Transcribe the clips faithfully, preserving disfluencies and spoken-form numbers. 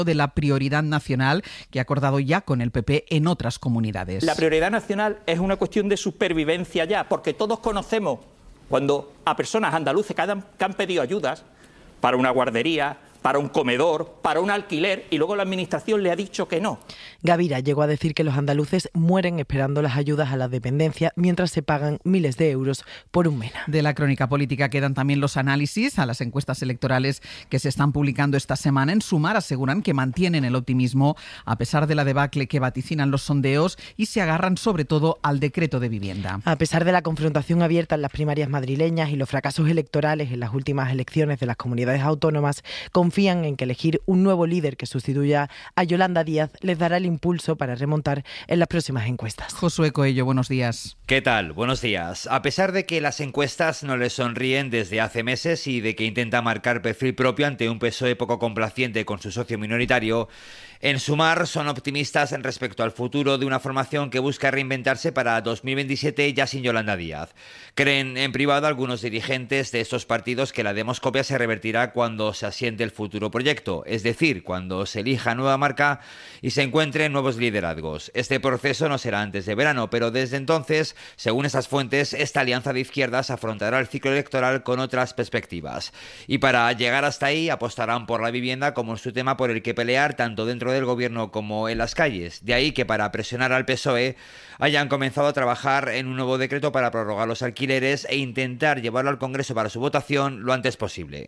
de la prioridad nacional que ha acordado ya con el P P en otras comunidades. La prioridad nacional es una cuestión de supervivencia ya, porque todos conocemos cuando a personas andaluces que han, que han pedido ayudas para una guardería, para un comedor, para un alquiler, y luego la Administración le ha dicho que no. Gavira llegó a decir que los andaluces mueren esperando las ayudas a la dependencia mientras se pagan miles de euros por un MENA. De la crónica política quedan también los análisis a las encuestas electorales que se están publicando esta semana. En Sumar aseguran que mantienen el optimismo a pesar de la debacle que vaticinan los sondeos y se agarran sobre todo al decreto de vivienda. A pesar de la confrontación abierta en las primarias madrileñas y los fracasos electorales en las últimas elecciones de las comunidades autónomas, confían en que elegir un nuevo líder que sustituya a Yolanda Díaz les dará el impulso para remontar en las próximas encuestas. Josué Coello, buenos días. ¿Qué tal? Buenos días. A pesar de que las encuestas no le sonríen desde hace meses y de que intenta marcar perfil propio ante un P S O E poco complaciente con su socio minoritario, en Sumar son optimistas en respecto al futuro de una formación que busca reinventarse para dos mil veintisiete ya sin Yolanda Díaz. Creen en privado algunos dirigentes de estos partidos que la demoscopia se revertirá cuando se asiente el futuro proyecto, es decir, cuando se elija nueva marca y se encuentren nuevos liderazgos. Este proceso no será antes de verano, pero desde entonces, según esas fuentes, esta alianza de izquierdas afrontará el ciclo electoral con otras perspectivas. Y para llegar hasta ahí apostarán por la vivienda como su tema por el que pelear tanto dentro del gobierno como en las calles. De ahí que para presionar al P S O E hayan comenzado a trabajar en un nuevo decreto para prorrogar los alquileres e intentar llevarlo al Congreso para su votación lo antes posible.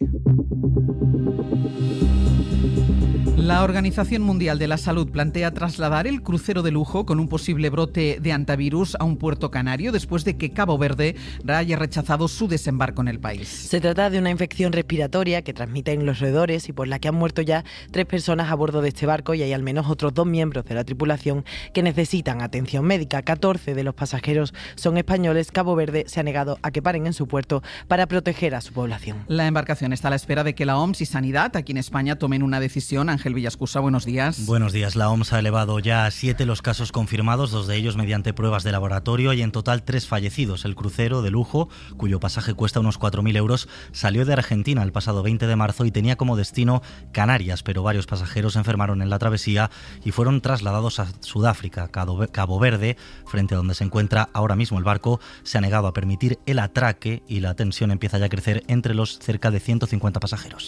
La Organización Mundial de la Salud plantea trasladar el crucero de lujo con un posible brote de hantavirus a un puerto canario después de que Cabo Verde haya rechazado su desembarco en el país. Se trata de una infección respiratoria que transmiten los roedores y por la que han muerto ya tres personas a bordo de este barco y hay al menos otros dos miembros de la tripulación que necesitan atención médica. catorce de los pasajeros son españoles. Cabo Verde se ha negado a que paren en su puerto para proteger a su población. La embarcación está a la espera de que la O M S y Sanidad aquí en España tomen una decisión. Ángel Villascusa, buenos días. Buenos días. La O M S ha elevado ya a siete los casos confirmados, dos de ellos mediante pruebas de laboratorio y en total tres fallecidos. El crucero de lujo, cuyo pasaje cuesta unos cuatro mil euros, salió de Argentina el pasado veinte de marzo y tenía como destino Canarias, pero varios pasajeros se enfermaron en la travesía y fueron trasladados a Sudáfrica. Cabo Verde, frente a donde se encuentra ahora mismo el barco, se ha negado a permitir el atraque y la tensión empieza ya a crecer entre los cerca de ciento cincuenta pasajeros.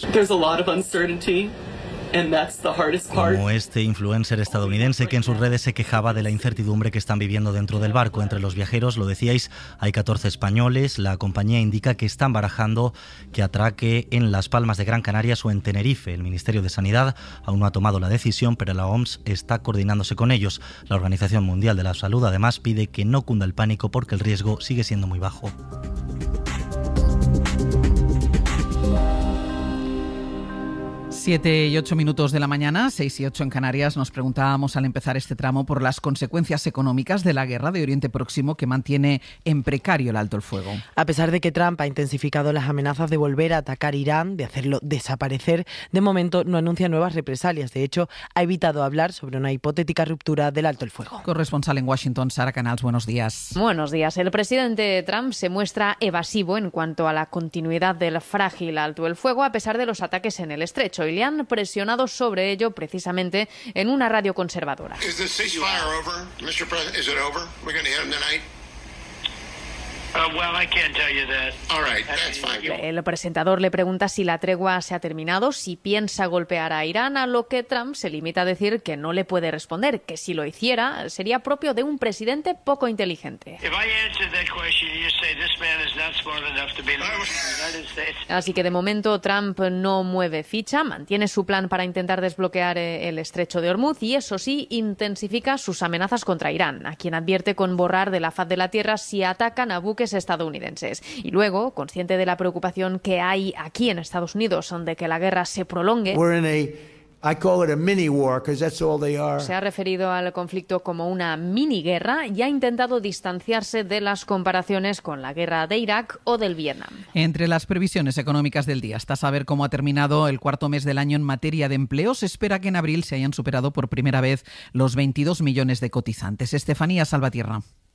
Como este influencer estadounidense que en sus redes se quejaba de la incertidumbre que están viviendo dentro del barco. Entre los viajeros, lo decíais, hay catorce españoles. La compañía indica que están barajando que atraque en Las Palmas de Gran Canaria o en Tenerife. El Ministerio de Sanidad aún no ha tomado la decisión, pero la O M S está coordinándose con ellos. La Organización Mundial de la Salud además pide que no cunda el pánico porque el riesgo sigue siendo muy bajo. Siete y ocho minutos de la mañana, seis y ocho en Canarias. Nos preguntábamos al empezar este tramo por las consecuencias económicas de la guerra de Oriente Próximo que mantiene en precario el alto el fuego. A pesar de que Trump ha intensificado las amenazas de volver a atacar Irán, de hacerlo desaparecer, de momento no anuncia nuevas represalias. De hecho, ha evitado hablar sobre una hipotética ruptura del alto el fuego. Corresponsal en Washington, Sara Canals, buenos días. Buenos días. El presidente Trump se muestra evasivo en cuanto a la continuidad del frágil alto el fuego a pesar de los ataques en el estrecho. Y le han presionado sobre ello precisamente en una radio conservadora. El presentador le pregunta si la tregua se ha terminado, si piensa golpear a Irán, a lo que Trump se limita a decir que no le puede responder, que si lo hiciera sería propio de un presidente poco inteligente. Así que de momento Trump no mueve ficha, mantiene su plan para intentar desbloquear el estrecho de Hormuz y eso sí, intensifica sus amenazas contra Irán, a quien advierte con borrar de la faz de la tierra si atacan a buques estadounidenses. Y luego, consciente de la preocupación que hay aquí en Estados Unidos de que la guerra se prolongue, I call it a mini war because that's all they are. Se ha referido al conflicto como una mini guerra y ha intentado distanciarse de las comparaciones con la guerra de Irak o del Vietnam. Entre las previsiones económicas del día está saber cómo ha terminado el cuarto mes del año en materia de empleo. Se espera que en abril se hayan superado por primera vez los veintidós millones de cotizantes. Estefanía Salvatierra.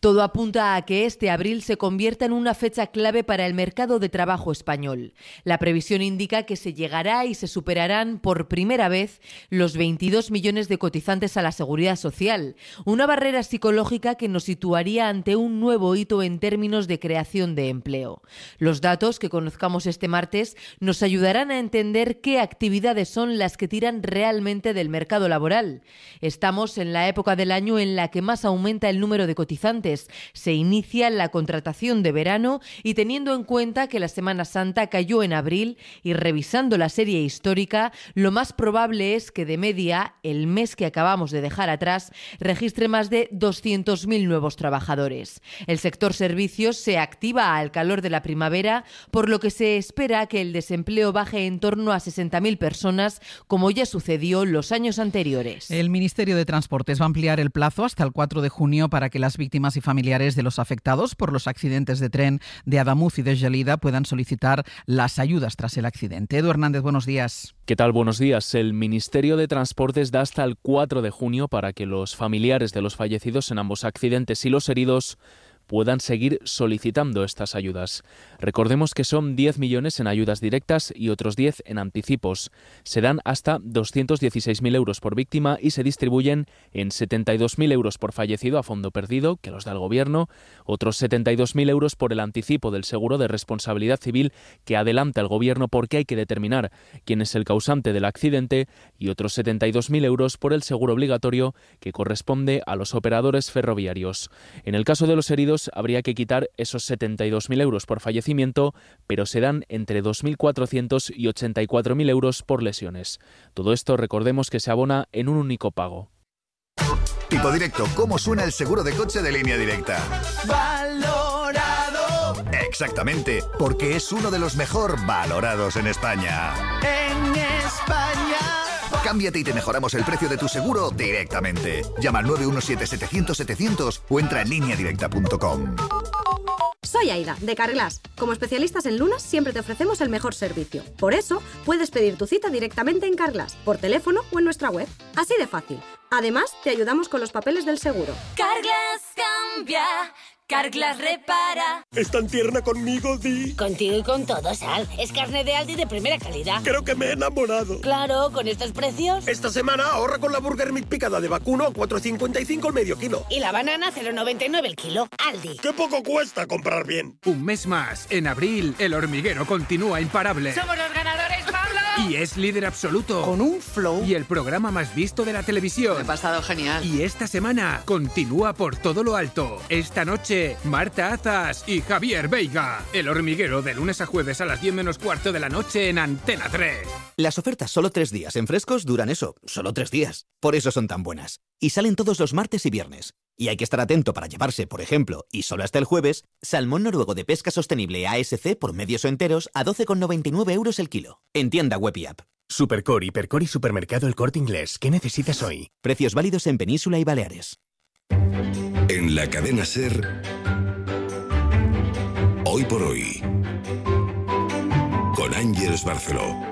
Todo apunta a que este abril se convierta en una fecha clave para el mercado de trabajo español. La previsión indica que se llegará y se superarán por primera vez los veintidós millones de cotizantes a la Seguridad Social, una barrera psicológica que nos situaría ante un nuevo hito en términos de creación de empleo. Los datos que conozcamos este martes nos ayudarán a entender qué actividades son las que tiran realmente del mercado laboral. Estamos en la época del año en la que más aumenta el número de cotizantes. Se inicia la contratación de verano y teniendo en cuenta que la Semana Santa cayó en abril y revisando la serie histórica, lo más probable es que de media el mes que acabamos de dejar atrás registre más de doscientos mil nuevos trabajadores. El sector servicios se activa al calor de la primavera, por lo que se espera que el desempleo baje en torno a sesenta mil personas, como ya sucedió los años anteriores. El Ministerio de Transportes va a ampliar el plazo hasta el cuatro de junio para que las víctimas y familiares de los afectados por los accidentes de tren de Adamuz y de Gelida puedan solicitar las ayudas tras el accidente. Edu Hernández, buenos días. ¿Qué tal? Buenos días. El Ministerio de Transportes da hasta el cuatro de junio para que los familiares de los fallecidos en ambos accidentes y los heridos puedan seguir solicitando estas ayudas. Recordemos que son diez millones en ayudas directas y otros diez en anticipos. Se dan hasta doscientos dieciséis mil euros por víctima y se distribuyen en setenta y dos mil euros por fallecido a fondo perdido, que los da el Gobierno, otros setenta y dos mil euros por el anticipo del seguro de responsabilidad civil que adelanta el Gobierno porque hay que determinar quién es el causante del accidente y otros setenta y dos mil euros por el seguro obligatorio que corresponde a los operadores ferroviarios. En el caso de los heridos, habría que quitar esos setenta y dos mil euros por fallecimiento, pero se dan entre dos mil cuatrocientos y ochenta y cuatro mil euros por lesiones. Todo esto, recordemos que se abona en un único pago. Tipo Directo, ¿cómo suena el seguro de coche de Línea Directa? ¡Valorado! Exactamente, porque es uno de los mejor valorados en España. ¡En España! Cámbiate y te mejoramos el precio de tu seguro directamente. Llama al nueve uno siete setecientos setecientos o entra en línea directa punto com. Soy Aida, de Carglass. Como especialistas en lunas siempre te ofrecemos el mejor servicio. Por eso, puedes pedir tu cita directamente en Carglass, por teléfono o en nuestra web. Así de fácil. Además, te ayudamos con los papeles del seguro. Carglass cambia, Carglass repara. ¿Es tan tierna conmigo, Di? Contigo y con todo, Sal. Es carne de Aldi de primera calidad. Creo que me he enamorado. Claro, con estos precios. Esta semana ahorra con la Burger Meat picada de vacuno a cuatro cincuenta y cinco el medio kilo. Y la banana cero noventa y nueve el kilo. Aldi. ¡Qué poco cuesta comprar bien! Un mes más. En abril, El Hormiguero continúa imparable. ¡Somos los ganadores, Pablo! Y es líder absoluto. Con un flow. Y el programa más visto de la televisión. Me he pasado genial. Y esta semana continúa por todo lo alto. Esta noche, Marta Azas y Javier Veiga. El Hormiguero, de lunes a jueves a las diez menos cuarto de la noche en Antena tres. Las ofertas solo tres días en Frescos duran eso, solo tres días. Por eso son tan buenas. Y salen todos los martes y viernes. Y hay que estar atento para llevarse, por ejemplo, y solo hasta el jueves, salmón noruego de pesca sostenible A S C por medios o enteros a doce con noventa y nueve euros el kilo. En tienda web y app. Supercore, Hipercore y Supermercado El Corte Inglés. ¿Qué necesitas hoy? Precios válidos en Península y Baleares. En la cadena SER, Hoy por Hoy, con Ángeles Barceló.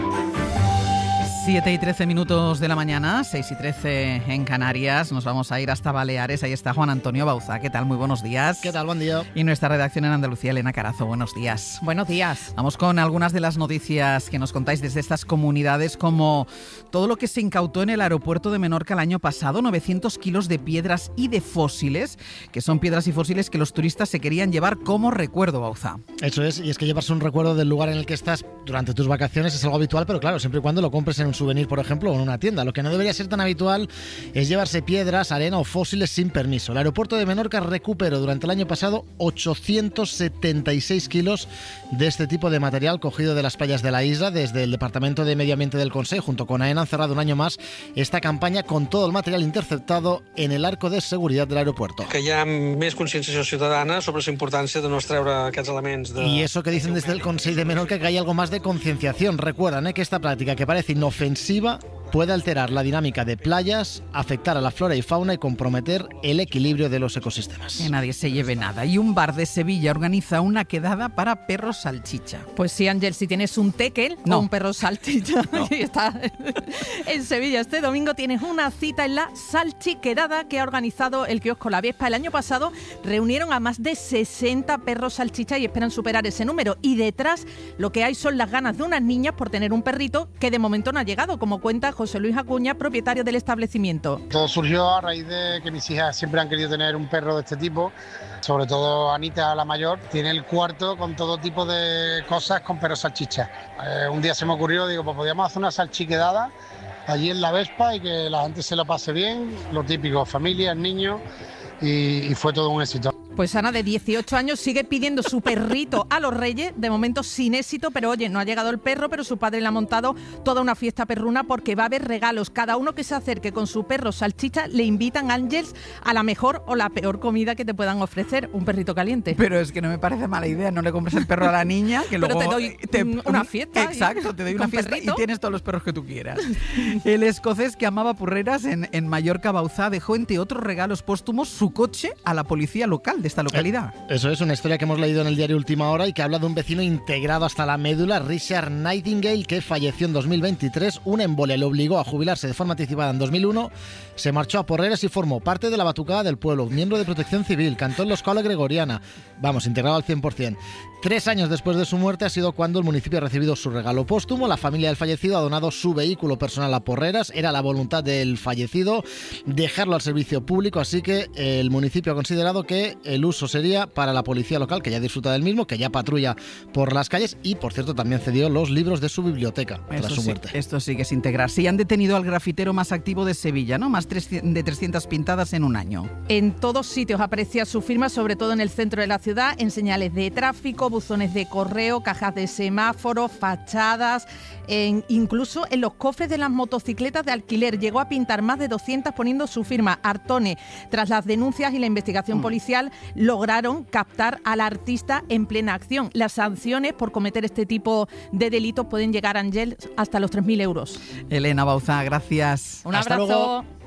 siete y trece minutos de la mañana, seis y trece en Canarias. Nos vamos a ir hasta Baleares. Ahí está Juan Antonio Bauza. ¿Qué tal? Muy buenos días. ¿Qué tal? Buen día. Y nuestra redacción en Andalucía, Elena Carazo. Buenos días. Buenos días. Vamos con algunas de las noticias que nos contáis desde estas comunidades, como todo lo que se incautó en el aeropuerto de Menorca el año pasado, novecientos kilos de piedras y de fósiles, que son piedras y fósiles que los turistas se querían llevar como recuerdo, Bauza. Eso es, y es que llevarse un recuerdo del lugar en el que estás durante tus vacaciones es algo habitual, pero claro, siempre y cuando lo compres en un souvenir, por ejemplo, o en una tienda. Lo que no debería ser tan habitual es llevarse piedras, arena o fósiles sin permiso. El aeropuerto de Menorca recuperó durante el año pasado ochocientos setenta y seis kilos de este tipo de material cogido de las playas de la isla. Desde el Departamento de Medio Ambiente del Consell, junto con AENA, han cerrado un año más esta campaña con todo el material interceptado en el arco de seguridad del aeropuerto. Que hi ha més conscienciació ciutadana sobre la importancia de no treure aquests elements. De... Y eso que dicen desde el Consell de Menorca, que hay algo más de concienciación. Recuerdan ¿eh? que esta práctica, que parece inofensiva, puede alterar la dinámica de playas, afectar a la flora y fauna y comprometer el equilibrio de los ecosistemas. Que nadie se lleve nada. Y un bar de Sevilla organiza una quedada para perros salchicha. Pues sí, Ángel, si tienes un tekel no. o un perro salchicha no. y está en Sevilla este domingo, tienes una cita en la Salchiquedada que ha organizado el kiosco La Viespa. El año pasado reunieron a más de sesenta perros salchicha y esperan superar ese número. Y detrás lo que hay son las ganas de unas niñas por tener un perrito que de momento no ha llegado, como cuenta José Luis Acuña, propietario del establecimiento. Todo surgió a raíz de que mis hijas siempre han querido tener un perro de este tipo, sobre todo Anita, la mayor, tiene el cuarto con todo tipo de cosas con perros salchicha. Eh, un día se me ocurrió, digo, pues podríamos hacer una salchiquedada allí en La Vespa y que la gente se lo pase bien, lo típico, familias, niños, y, y fue todo un éxito. Pues Ana, de dieciocho años, sigue pidiendo su perrito a los Reyes, de momento sin éxito, pero oye, no ha llegado el perro, pero su padre le ha montado toda una fiesta perruna porque va a haber regalos. Cada uno que se acerque con su perro salchicha le invitan, Ángels, a la mejor o la peor comida que te puedan ofrecer, un perrito caliente. Pero es que no me parece mala idea, no le compres el perro a la niña, que luego pero te doy te, una fiesta. Exacto, te doy una fiesta perrito. Y tienes todos los perros que tú quieras. El escocés que amaba Purreras en, en Mallorca, Bauzá, dejó entre otros regalos póstumos su coche a la policía local de esta localidad. Eh. Eso es una historia que hemos leído en el diario Última Hora y que habla de un vecino integrado hasta la médula, Richard Nightingale, que falleció en dos mil veintitrés. Una embolia le obligó a jubilarse de forma anticipada en dos mil uno. Se marchó a Porreras y formó parte de la batucada del pueblo, miembro de Protección Civil, cantó en la escuela gregoriana. Vamos, integrado al cien por ciento. Tres años después de su muerte ha sido cuando el municipio ha recibido su regalo póstumo. La familia del fallecido ha donado su vehículo personal a Porreras. Era la voluntad del fallecido dejarlo al servicio público, así que el municipio ha considerado que el uso sería para la policía local, que ya disfruta del mismo, que ya patrulla por las calles y, por cierto, también cedió los libros de su biblioteca tras Eso su sí, muerte. esto sí que es integrarse. Y han detenido al grafitero más activo de Sevilla, ¿no? Más de trescientas pintadas en un año. En todos sitios aprecia su firma, sobre todo en el centro de la ciudad, en señales de tráfico, buzones de correo, cajas de semáforos, fachadas, en, incluso en los cofres de las motocicletas de alquiler. Llegó a pintar más de doscientas poniendo su firma. Artone, tras las denuncias y la investigación mm. policial, lograron captar al artista en plena acción. Las sanciones por cometer este tipo de delitos pueden llegar, Ángel, hasta los tres mil euros. Elena Bauzá, gracias. Un Hasta abrazo. Luego.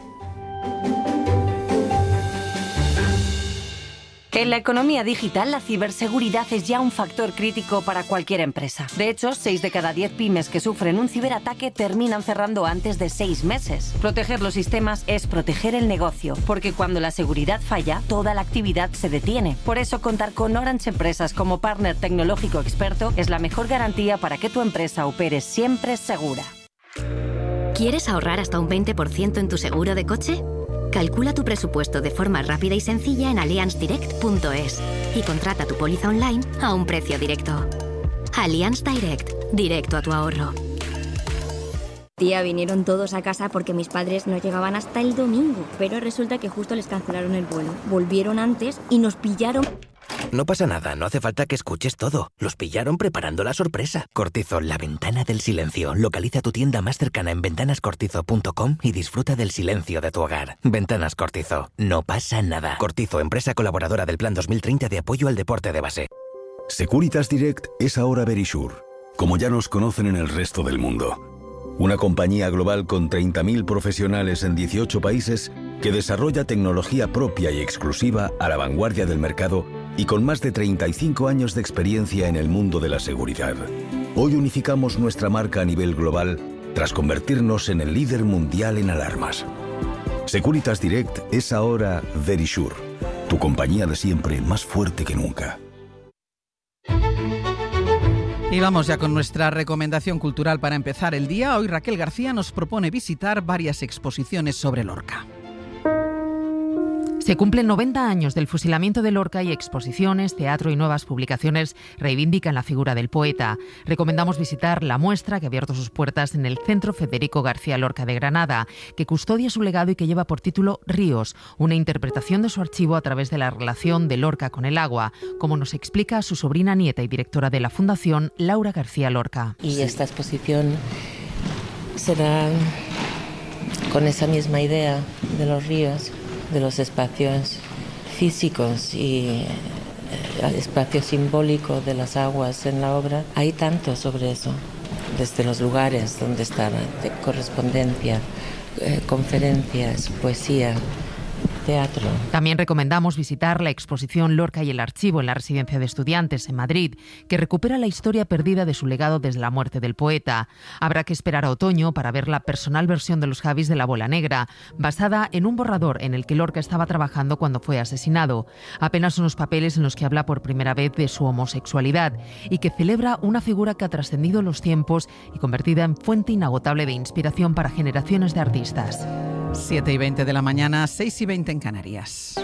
En la economía digital, la ciberseguridad es ya un factor crítico para cualquier empresa. De hecho, seis de cada diez pymes que sufren un ciberataque terminan cerrando antes de seis meses. Proteger los sistemas es proteger el negocio, porque cuando la seguridad falla, toda la actividad se detiene. Por eso, contar con Orange Empresas como partner tecnológico experto es la mejor garantía para que tu empresa opere siempre segura. ¿Quieres ahorrar hasta un veinte por ciento en tu seguro de coche? Calcula tu presupuesto de forma rápida y sencilla en allianz direct punto es y contrata tu póliza online a un precio directo. Allianz Direct, directo a tu ahorro. Tía, vinieron todos a casa porque mis padres no llegaban hasta el domingo, pero resulta que justo les cancelaron el vuelo. Volvieron antes y nos pillaron... No pasa nada, no hace falta que escuches todo. Los pillaron preparando la sorpresa. Cortizo, la ventana del silencio. Localiza tu tienda más cercana en ventanas cortizo punto com y disfruta del silencio de tu hogar. Ventanas Cortizo, no pasa nada. Cortizo, empresa colaboradora del Plan dos mil treinta de apoyo al deporte de base. Securitas Direct es ahora Verisure, como ya nos conocen en el resto del mundo. Una compañía global con treinta mil profesionales en dieciocho países que desarrolla tecnología propia y exclusiva a la vanguardia del mercado y con más de treinta y cinco años de experiencia en el mundo de la seguridad. Hoy unificamos nuestra marca a nivel global tras convertirnos en el líder mundial en alarmas. Securitas Direct es ahora Verisure, tu compañía de siempre más fuerte que nunca. Y vamos ya con nuestra recomendación cultural para empezar el día. Hoy Raquel García nos propone visitar varias exposiciones sobre Lorca. Se cumplen noventa años del fusilamiento de Lorca y exposiciones, teatro y nuevas publicaciones reivindican la figura del poeta. Recomendamos visitar la muestra que ha abierto sus puertas en el Centro Federico García Lorca de Granada, que custodia su legado y que lleva por título Ríos, una interpretación de su archivo a través de la relación de Lorca con el agua, como nos explica su sobrina nieta y directora de la Fundación, Laura García Lorca. Y esta exposición será con esa misma idea de los ríos, de los espacios físicos y el espacio simbólico de las aguas en la obra. Hay tanto sobre eso, desde los lugares donde estaba, de correspondencia, eh, conferencias, poesía, teatro. También recomendamos visitar la exposición Lorca y el Archivo en la Residencia de Estudiantes en Madrid, que recupera la historia perdida de su legado desde la muerte del poeta. Habrá que esperar a otoño para ver la personal versión de los Javis de la Bola Negra, basada en un borrador en el que Lorca estaba trabajando cuando fue asesinado. Apenas unos papeles en los que habla por primera vez de su homosexualidad y que celebra una figura que ha trascendido los tiempos y convertida en fuente inagotable de inspiración para generaciones de artistas. siete y veinte de la mañana, seis y veinte en Canarias.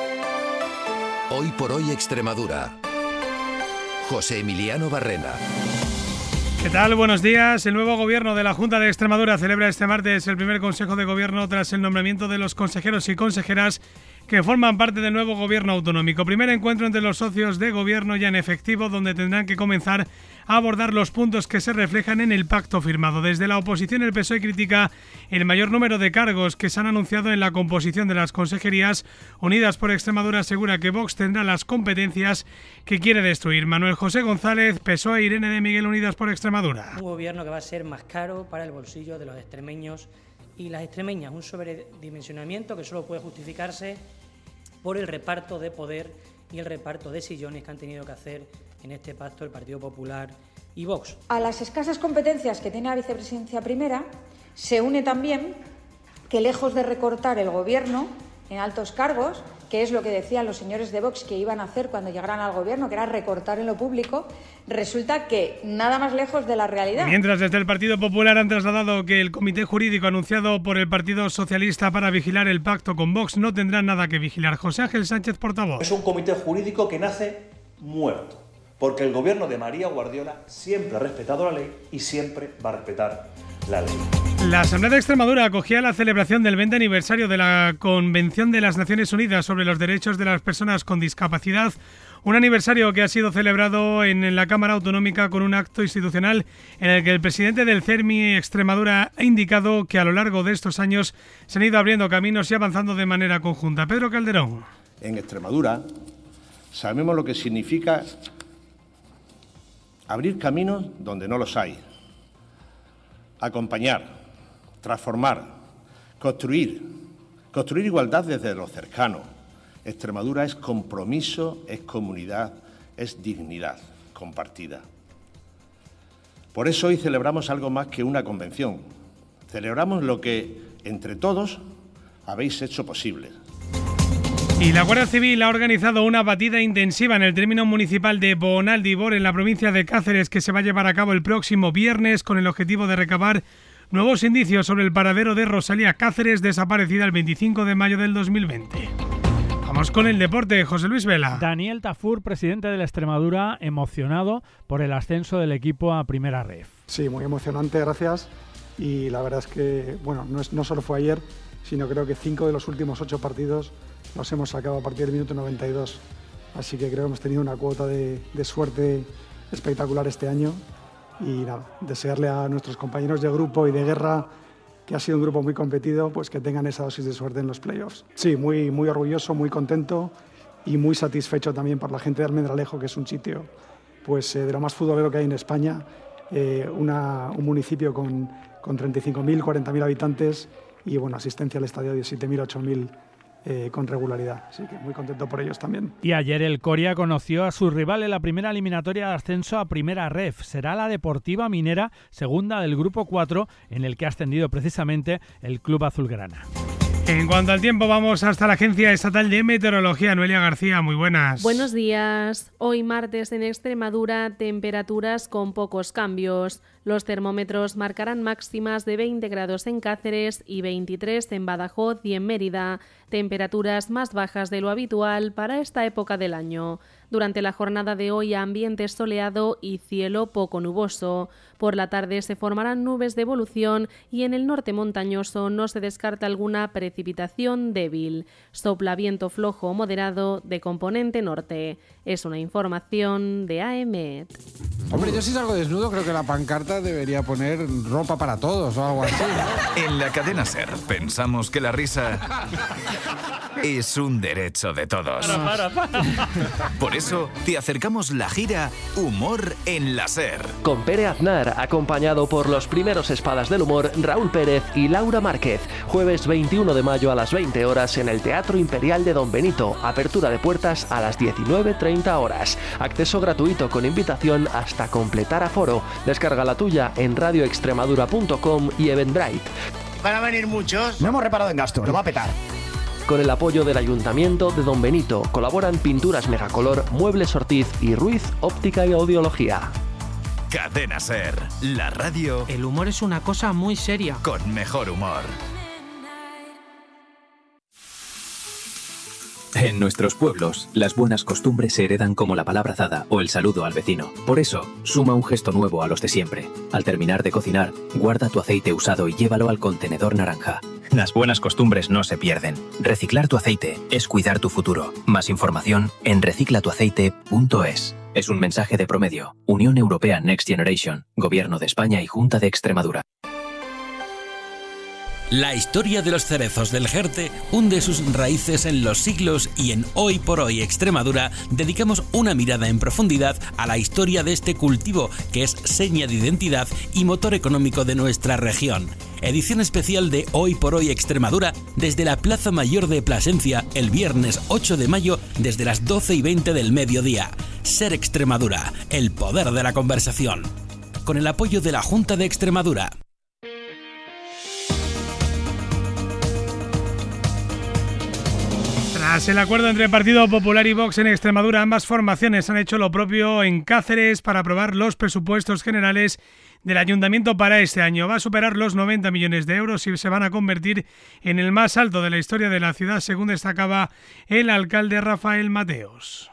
Hoy por hoy Extremadura. José Emiliano Barrena. ¿Qué tal? Buenos días. El nuevo gobierno de la Junta de Extremadura celebra este martes el primer Consejo de Gobierno tras el nombramiento de los consejeros y consejeras que forman parte del nuevo gobierno autonómico. Primer encuentro entre los socios de gobierno ya en efectivo, donde tendrán que comenzar a abordar los puntos que se reflejan en el pacto firmado. Desde la oposición, el P S O E critica el mayor número de cargos que se han anunciado en la composición de las consejerías. Unidas por Extremadura asegura que Vox tendrá las competencias que quiere destruir. Manuel José González, P S O E, Irene de Miguel, Unidas por Extremadura. Un gobierno que va a ser más caro para el bolsillo de los extremeños y las extremeñas, un sobredimensionamiento que solo puede justificarse por el reparto de poder y el reparto de sillones que han tenido que hacer en este pacto el Partido Popular y Vox. A las escasas competencias que tiene la vicepresidencia primera se une también que, lejos de recortar el gobierno en altos cargos, que es lo que decían los señores de Vox que iban a hacer cuando llegaran al gobierno, que era recortar en lo público, resulta que nada más lejos de la realidad. Mientras, desde el Partido Popular han trasladado que el comité jurídico anunciado por el Partido Socialista para vigilar el pacto con Vox no tendrá nada que vigilar. José Ángel Sánchez, portavoz. Es un comité jurídico que nace muerto, porque el gobierno de María Guardiola siempre ha respetado la ley y siempre va a respetar la ley. La Asamblea de Extremadura acogía la celebración del veinte aniversario de la Convención de las Naciones Unidas sobre los Derechos de las Personas con Discapacidad, un aniversario que ha sido celebrado en la Cámara Autonómica con un acto institucional en el que el presidente del CERMI Extremadura ha indicado que a lo largo de estos años se han ido abriendo caminos y avanzando de manera conjunta. Pedro Calderón. En Extremadura sabemos lo que significa abrir caminos donde no los hay, acompañar, transformar, construir, construir igualdad desde lo cercano. Extremadura es compromiso, es comunidad, es dignidad compartida. Por eso hoy celebramos algo más que una convención. Celebramos lo que, entre todos, habéis hecho posible. Y la Guardia Civil ha organizado una batida intensiva en el término municipal de Bonaldibor, en la provincia de Cáceres, que se va a llevar a cabo el próximo viernes con el objetivo de recabar nuevos indicios sobre el paradero de Rosalía Cáceres, desaparecida el veinticinco de mayo del dos mil veinte. Vamos con el deporte, José Luis Vela. Daniel Tafur, presidente de la Extremadura, emocionado por el ascenso del equipo a Primera Ref. Sí, muy emocionante, gracias. Y la verdad es que, bueno, no, es, no solo fue ayer, sino creo que cinco de los últimos ocho partidos los hemos sacado a partir del minuto noventa y dos. Así que creo que hemos tenido una cuota de, de suerte espectacular este año. Y nada, desearle a nuestros compañeros de grupo y de guerra, que ha sido un grupo muy competido, pues que tengan esa dosis de suerte en los playoffs. Sí, muy, muy orgulloso, muy contento y muy satisfecho también por la gente de Almendralejo, que es un sitio pues, eh, de lo más futbolero que hay en España, eh, una, un municipio con, con treinta y cinco mil, cuarenta mil habitantes y bueno, asistencia al estadio de siete mil, ocho mil eh, con regularidad. Así que muy contento por ellos también. Y ayer el Coria conoció a su rival en la primera eliminatoria de ascenso a Primera Ref. Será la Deportiva Minera, segunda del Grupo cuatro, en el que ha ascendido precisamente el Club Azulgrana. En cuanto al tiempo, vamos hasta la Agencia Estatal de Meteorología. Noelia García, muy buenas. Buenos días. Hoy martes en Extremadura, temperaturas con pocos cambios. Los termómetros marcarán máximas de veinte grados en Cáceres y veintitrés en Badajoz y en Mérida, temperaturas más bajas de lo habitual para esta época del año. Durante la jornada de hoy, ambiente soleado y cielo poco nuboso. Por la tarde se formarán nubes de evolución y en el norte montañoso no se descarta alguna precipitación débil. Sopla viento flojo o moderado de componente norte. Es una información de A M E T. Hombre, yo si salgo desnudo creo que la pancarta debería poner ropa para todos o algo así, ¿no? En la cadena SER pensamos que la risa es un derecho de todos. Para, para, para. Por eso te acercamos la gira Humor en la SER. Con Pere Aznar Bar, acompañado por los primeros espadas del humor Raúl Pérez y Laura Márquez. Jueves veintiuno de mayo a las veinte horas en el Teatro Imperial de Don Benito. Apertura de puertas a las diecinueve treinta horas. Acceso gratuito con invitación hasta completar aforo. Descarga la tuya en radio extremadura punto com y Eventbrite. Van a venir muchos. No hemos reparado en gastos, lo va a petar. Con el apoyo del Ayuntamiento de Don Benito colaboran Pinturas Megacolor, Muebles Ortiz y Ruiz Óptica y Audiología. Cadena Ser, la radio. El humor es una cosa muy seria. Con mejor humor. En nuestros pueblos, las buenas costumbres se heredan como la palabra dada o el saludo al vecino. Por eso, suma un gesto nuevo a los de siempre. Al terminar de cocinar, guarda tu aceite usado y llévalo al contenedor naranja. Las buenas costumbres no se pierden. Reciclar tu aceite es cuidar tu futuro. Más información en recicla tu aceite punto es. Es un mensaje de Promedio, Unión Europea Next Generation, Gobierno de España y Junta de Extremadura. La historia de los cerezos del Jerte hunde sus raíces en los siglos y en Hoy por Hoy Extremadura dedicamos una mirada en profundidad a la historia de este cultivo que es seña de identidad y motor económico de nuestra región. Edición especial de Hoy por Hoy Extremadura desde la Plaza Mayor de Plasencia el viernes ocho de mayo desde las doce y veinte del mediodía. Ser Extremadura, el poder de la conversación. Con el apoyo de la Junta de Extremadura. Tras el acuerdo entre Partido Popular y Vox en Extremadura, ambas formaciones han hecho lo propio en Cáceres para aprobar los presupuestos generales del Ayuntamiento para este año. Va a superar los noventa millones de euros y se van a convertir en el más alto de la historia de la ciudad, según destacaba el alcalde Rafael Mateos.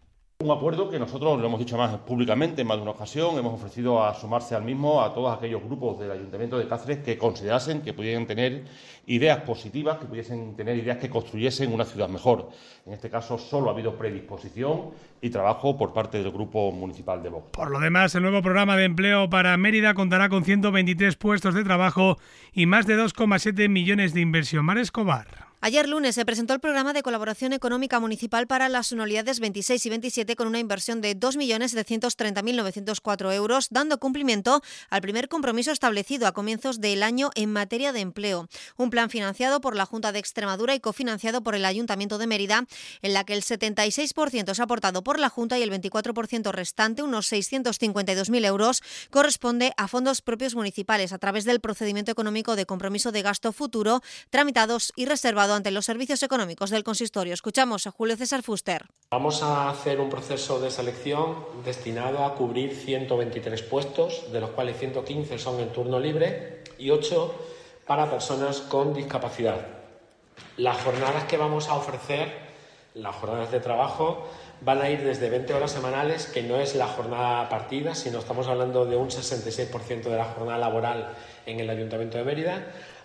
Un acuerdo que nosotros lo hemos dicho más públicamente en más de una ocasión, hemos ofrecido a sumarse al mismo a todos aquellos grupos del Ayuntamiento de Cáceres que considerasen que pudieran tener ideas positivas, que pudiesen tener ideas que construyesen una ciudad mejor. En este caso solo ha habido predisposición y trabajo por parte del Grupo Municipal de Vox. Por lo demás, el nuevo programa de empleo para Mérida contará con ciento veintitrés puestos de trabajo y más de dos coma siete millones de inversión. Mar Escobar. Ayer lunes se presentó el programa de colaboración económica municipal para las anualidades veintiséis y veintisiete con una inversión de dos millones setecientos treinta mil novecientos cuatro euros, dando cumplimiento al primer compromiso establecido a comienzos del año en materia de empleo. Un plan financiado por la Junta de Extremadura y cofinanciado por el Ayuntamiento de Mérida, en la que el setenta y seis por ciento es aportado por la Junta y el veinticuatro por ciento restante, unos seiscientos cincuenta y dos mil euros, corresponde a fondos propios municipales a través del procedimiento económico de compromiso de gasto futuro, tramitados y reservados ante los servicios económicos del consistorio. Escuchamos a Julio César Fuster. Vamos a hacer un proceso de selección destinado a cubrir ciento veintitrés puestos, de los cuales ciento quince son en turno libre y ocho para personas con discapacidad. Las jornadas que vamos a ofrecer, las jornadas de trabajo, van a ir desde veinte horas semanales, que no es la jornada partida, sino estamos hablando de un sesenta y seis por ciento de la jornada laboral en el Ayuntamiento de Mérida,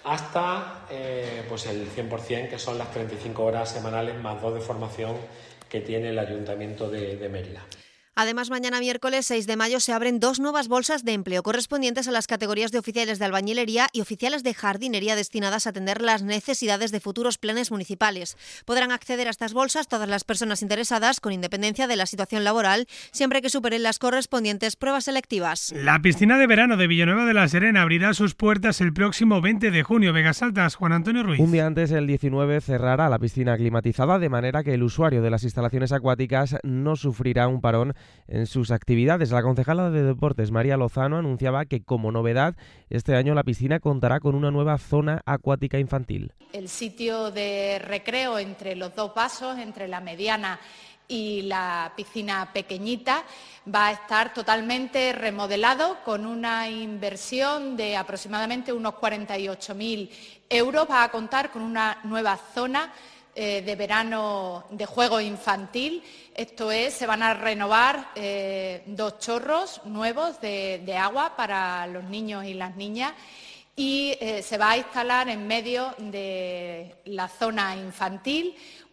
hasta eh, pues el cien por ciento, que son las treinta y cinco horas semanales más dos de formación que tiene el Ayuntamiento de, de Mérida. Además, mañana miércoles seis de mayo se abren dos nuevas bolsas de empleo correspondientes a las categorías de oficiales de albañilería y oficiales de jardinería destinadas a atender las necesidades de futuros planes municipales. Podrán acceder a estas bolsas todas las personas interesadas con independencia de la situación laboral, siempre que superen las correspondientes pruebas selectivas. La piscina de verano de Villanueva de la Serena abrirá sus puertas el próximo veinte de junio. Vegas Altas, Juan Antonio Ruiz. Un día antes, el diecinueve, cerrará la piscina climatizada, de manera que el usuario de las instalaciones acuáticas no sufrirá un parón en sus actividades. La concejala de Deportes, María Lozano, anunciaba que como novedad este año la piscina contará con una nueva zona acuática infantil. El sitio de recreo entre los dos vasos, entre la mediana y la piscina pequeñita, va a estar totalmente remodelado con una inversión de aproximadamente unos cuarenta y ocho mil euros. Va a contar con una nueva zona de verano de juego infantil. Esto es, se van a renovar eh, dos chorros nuevos de, de agua para los niños y las niñas y eh, se va a instalar en medio de la zona infantil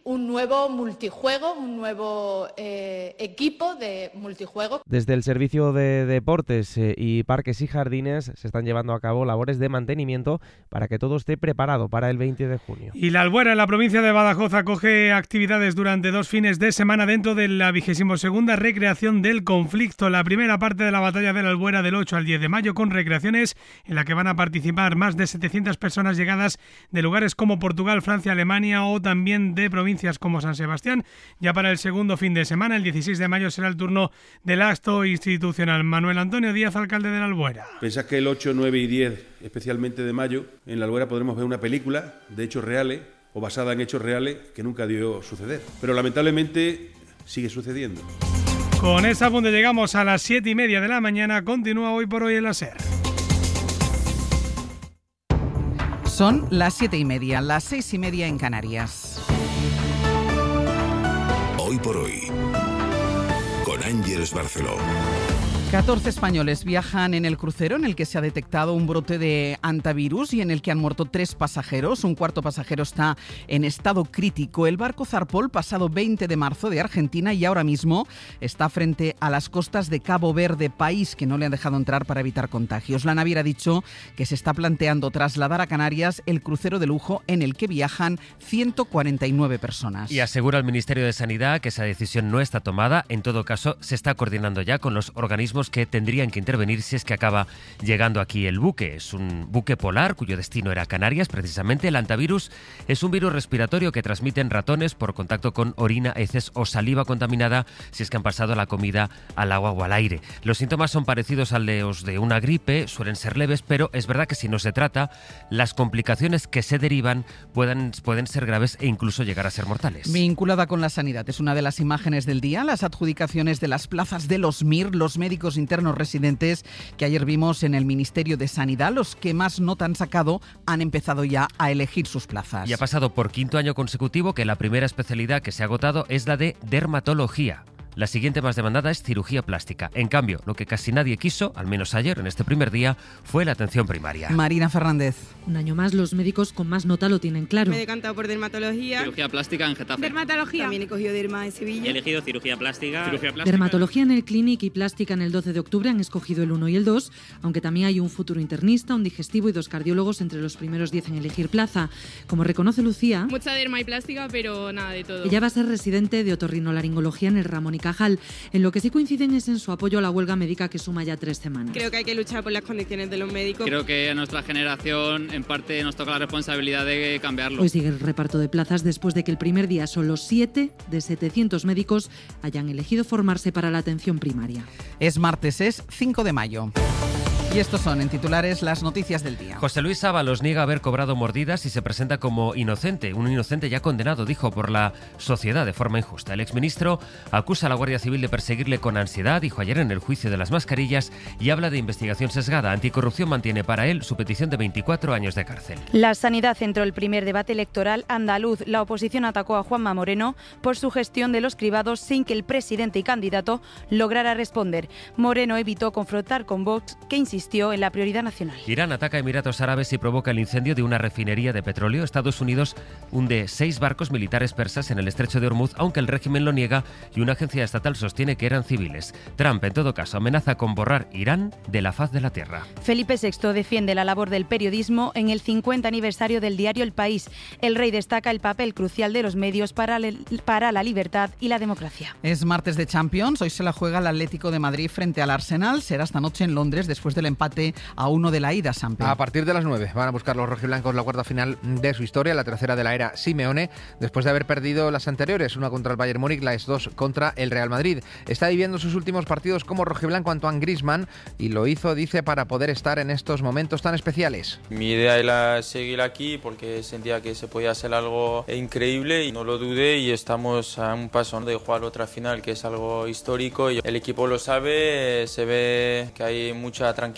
un nuevo multijuego, un nuevo eh, equipo de multijuego. Desde el Servicio de Deportes eh, y Parques y Jardines se están llevando a cabo labores de mantenimiento para que todo esté preparado para el veinte de junio. Y la Albuera, en la provincia de Badajoz, acoge actividades durante dos fines de semana dentro de la vigésima segunda recreación del conflicto. La primera parte de la batalla de la Albuera del ocho al diez de mayo, con recreaciones en la que van a participar más de setecientas personas llegadas de lugares como Portugal, Francia, Alemania o también de provincias como San Sebastián. Ya para el segundo fin de semana, el dieciséis de mayo, será el turno del acto institucional. Manuel Antonio Díaz, alcalde de la Albuera. Pensás que el ocho, nueve y diez, especialmente de mayo, en la Albuera podremos ver una película de hechos reales o basada en hechos reales que nunca debió suceder. Pero lamentablemente sigue sucediendo. Con esa punto llegamos a las siete y media de la mañana. Continúa Hoy por Hoy en la SER. Son las siete y media, las seis y media en Canarias. Hoy por Hoy, con Ángeles Barceló. catorce españoles viajan en el crucero en el que se ha detectado un brote de hantavirus y en el que han muerto tres pasajeros. Un cuarto pasajero está en estado crítico. El barco zarpó el pasado veinte de marzo de Argentina y ahora mismo está frente a las costas de Cabo Verde, país que no le han dejado entrar para evitar contagios. La naviera ha dicho que se está planteando trasladar a Canarias el crucero de lujo en el que viajan ciento cuarenta y nueve personas. Y asegura el Ministerio de Sanidad que esa decisión no está tomada. En todo caso, se está coordinando ya con los organismos que tendrían que intervenir si es que acaba llegando aquí el buque. Es un buque polar cuyo destino era Canarias, precisamente. El hantavirus es un virus respiratorio que transmiten ratones por contacto con orina, heces o saliva contaminada si es que han pasado la comida al agua o al aire. Los síntomas son parecidos a los de una gripe, suelen ser leves, pero es verdad que si no se trata, las complicaciones que se derivan pueden, pueden ser graves e incluso llegar a ser mortales. Vinculada con la sanidad, es una de las imágenes del día, las adjudicaciones de las plazas de los M I R, los médicos internos residentes que ayer vimos en el Ministerio de Sanidad. Los que más nota han sacado han empezado ya a elegir sus plazas. Y ha pasado por quinto año consecutivo que la primera especialidad que se ha agotado es la de dermatología. La siguiente más demandada es cirugía plástica. En cambio, lo que casi nadie quiso, al menos ayer, en este primer día, fue la atención primaria. Marina Fernández. Un año más, los médicos con más nota lo tienen claro. Me he decantado por dermatología. Cirugía plástica en Getafe. Dermatología. También he cogido derma en Sevilla. He elegido cirugía plástica. Cirugía plástica. Dermatología en el Clinic y plástica en el doce de octubre han escogido el uno y el dos, aunque también hay un futuro internista, un digestivo y dos cardiólogos entre los primeros diez en elegir plaza. Como reconoce Lucía... Mucha derma y plástica, pero nada de todo. Ella va a ser residente de otorrinolaringología en el Ramón y Cajal. En lo que sí coinciden es en su apoyo a la huelga médica que suma ya tres semanas. Creo que hay que luchar por las condiciones de los médicos. Creo que a nuestra generación en parte nos toca la responsabilidad de cambiarlo. Hoy sigue el reparto de plazas después de que el primer día solo siete de setecientos médicos hayan elegido formarse para la atención primaria. Es martes, es cinco de mayo. Y estos son, en titulares, las noticias del día. José Luis Ábalos niega haber cobrado mordidas y se presenta como inocente. Un inocente ya condenado, dijo, por la sociedad de forma injusta. El exministro acusa a la Guardia Civil de perseguirle con ansiedad, dijo ayer en el juicio de las mascarillas, y habla de investigación sesgada. Anticorrupción mantiene para él su petición de veinticuatro años de cárcel. La sanidad centró el primer debate electoral andaluz. La oposición atacó a Juanma Moreno por su gestión de los cribados sin que el presidente y candidato lograra responder. Moreno evitó confrontar con Vox, que insistió en la prioridad nacional. Irán ataca a Emiratos Árabes y provoca el incendio de una refinería de petróleo. Estados Unidos hunde seis barcos militares persas en el estrecho de Hormuz, aunque el régimen lo niega y una agencia estatal sostiene que eran civiles. Trump, en todo caso, amenaza con borrar Irán de la faz de la tierra. Felipe sexto defiende la labor del periodismo en el cincuenta aniversario del diario El País. El rey destaca el papel crucial de los medios para, le, para la libertad y la democracia. Es martes de Champions. Hoy se la juega el Atlético de Madrid frente al Arsenal. Será esta noche en Londres después del empate a uno de la ida, Sampe. A partir de las nueve van a buscar los rojiblancos la cuarta final de su historia, la tercera de la era Simeone, después de haber perdido las anteriores, una contra el Bayern Múnich, las dos contra el Real Madrid. Está viviendo sus últimos partidos como rojiblanco Antoine Griezmann y lo hizo, dice, para poder estar en estos momentos tan especiales. Mi idea era seguir aquí porque sentía que se podía hacer algo increíble y no lo dudé, y estamos a un paso de jugar otra final, que es algo histórico, y el equipo lo sabe, se ve que hay mucha tranquilidad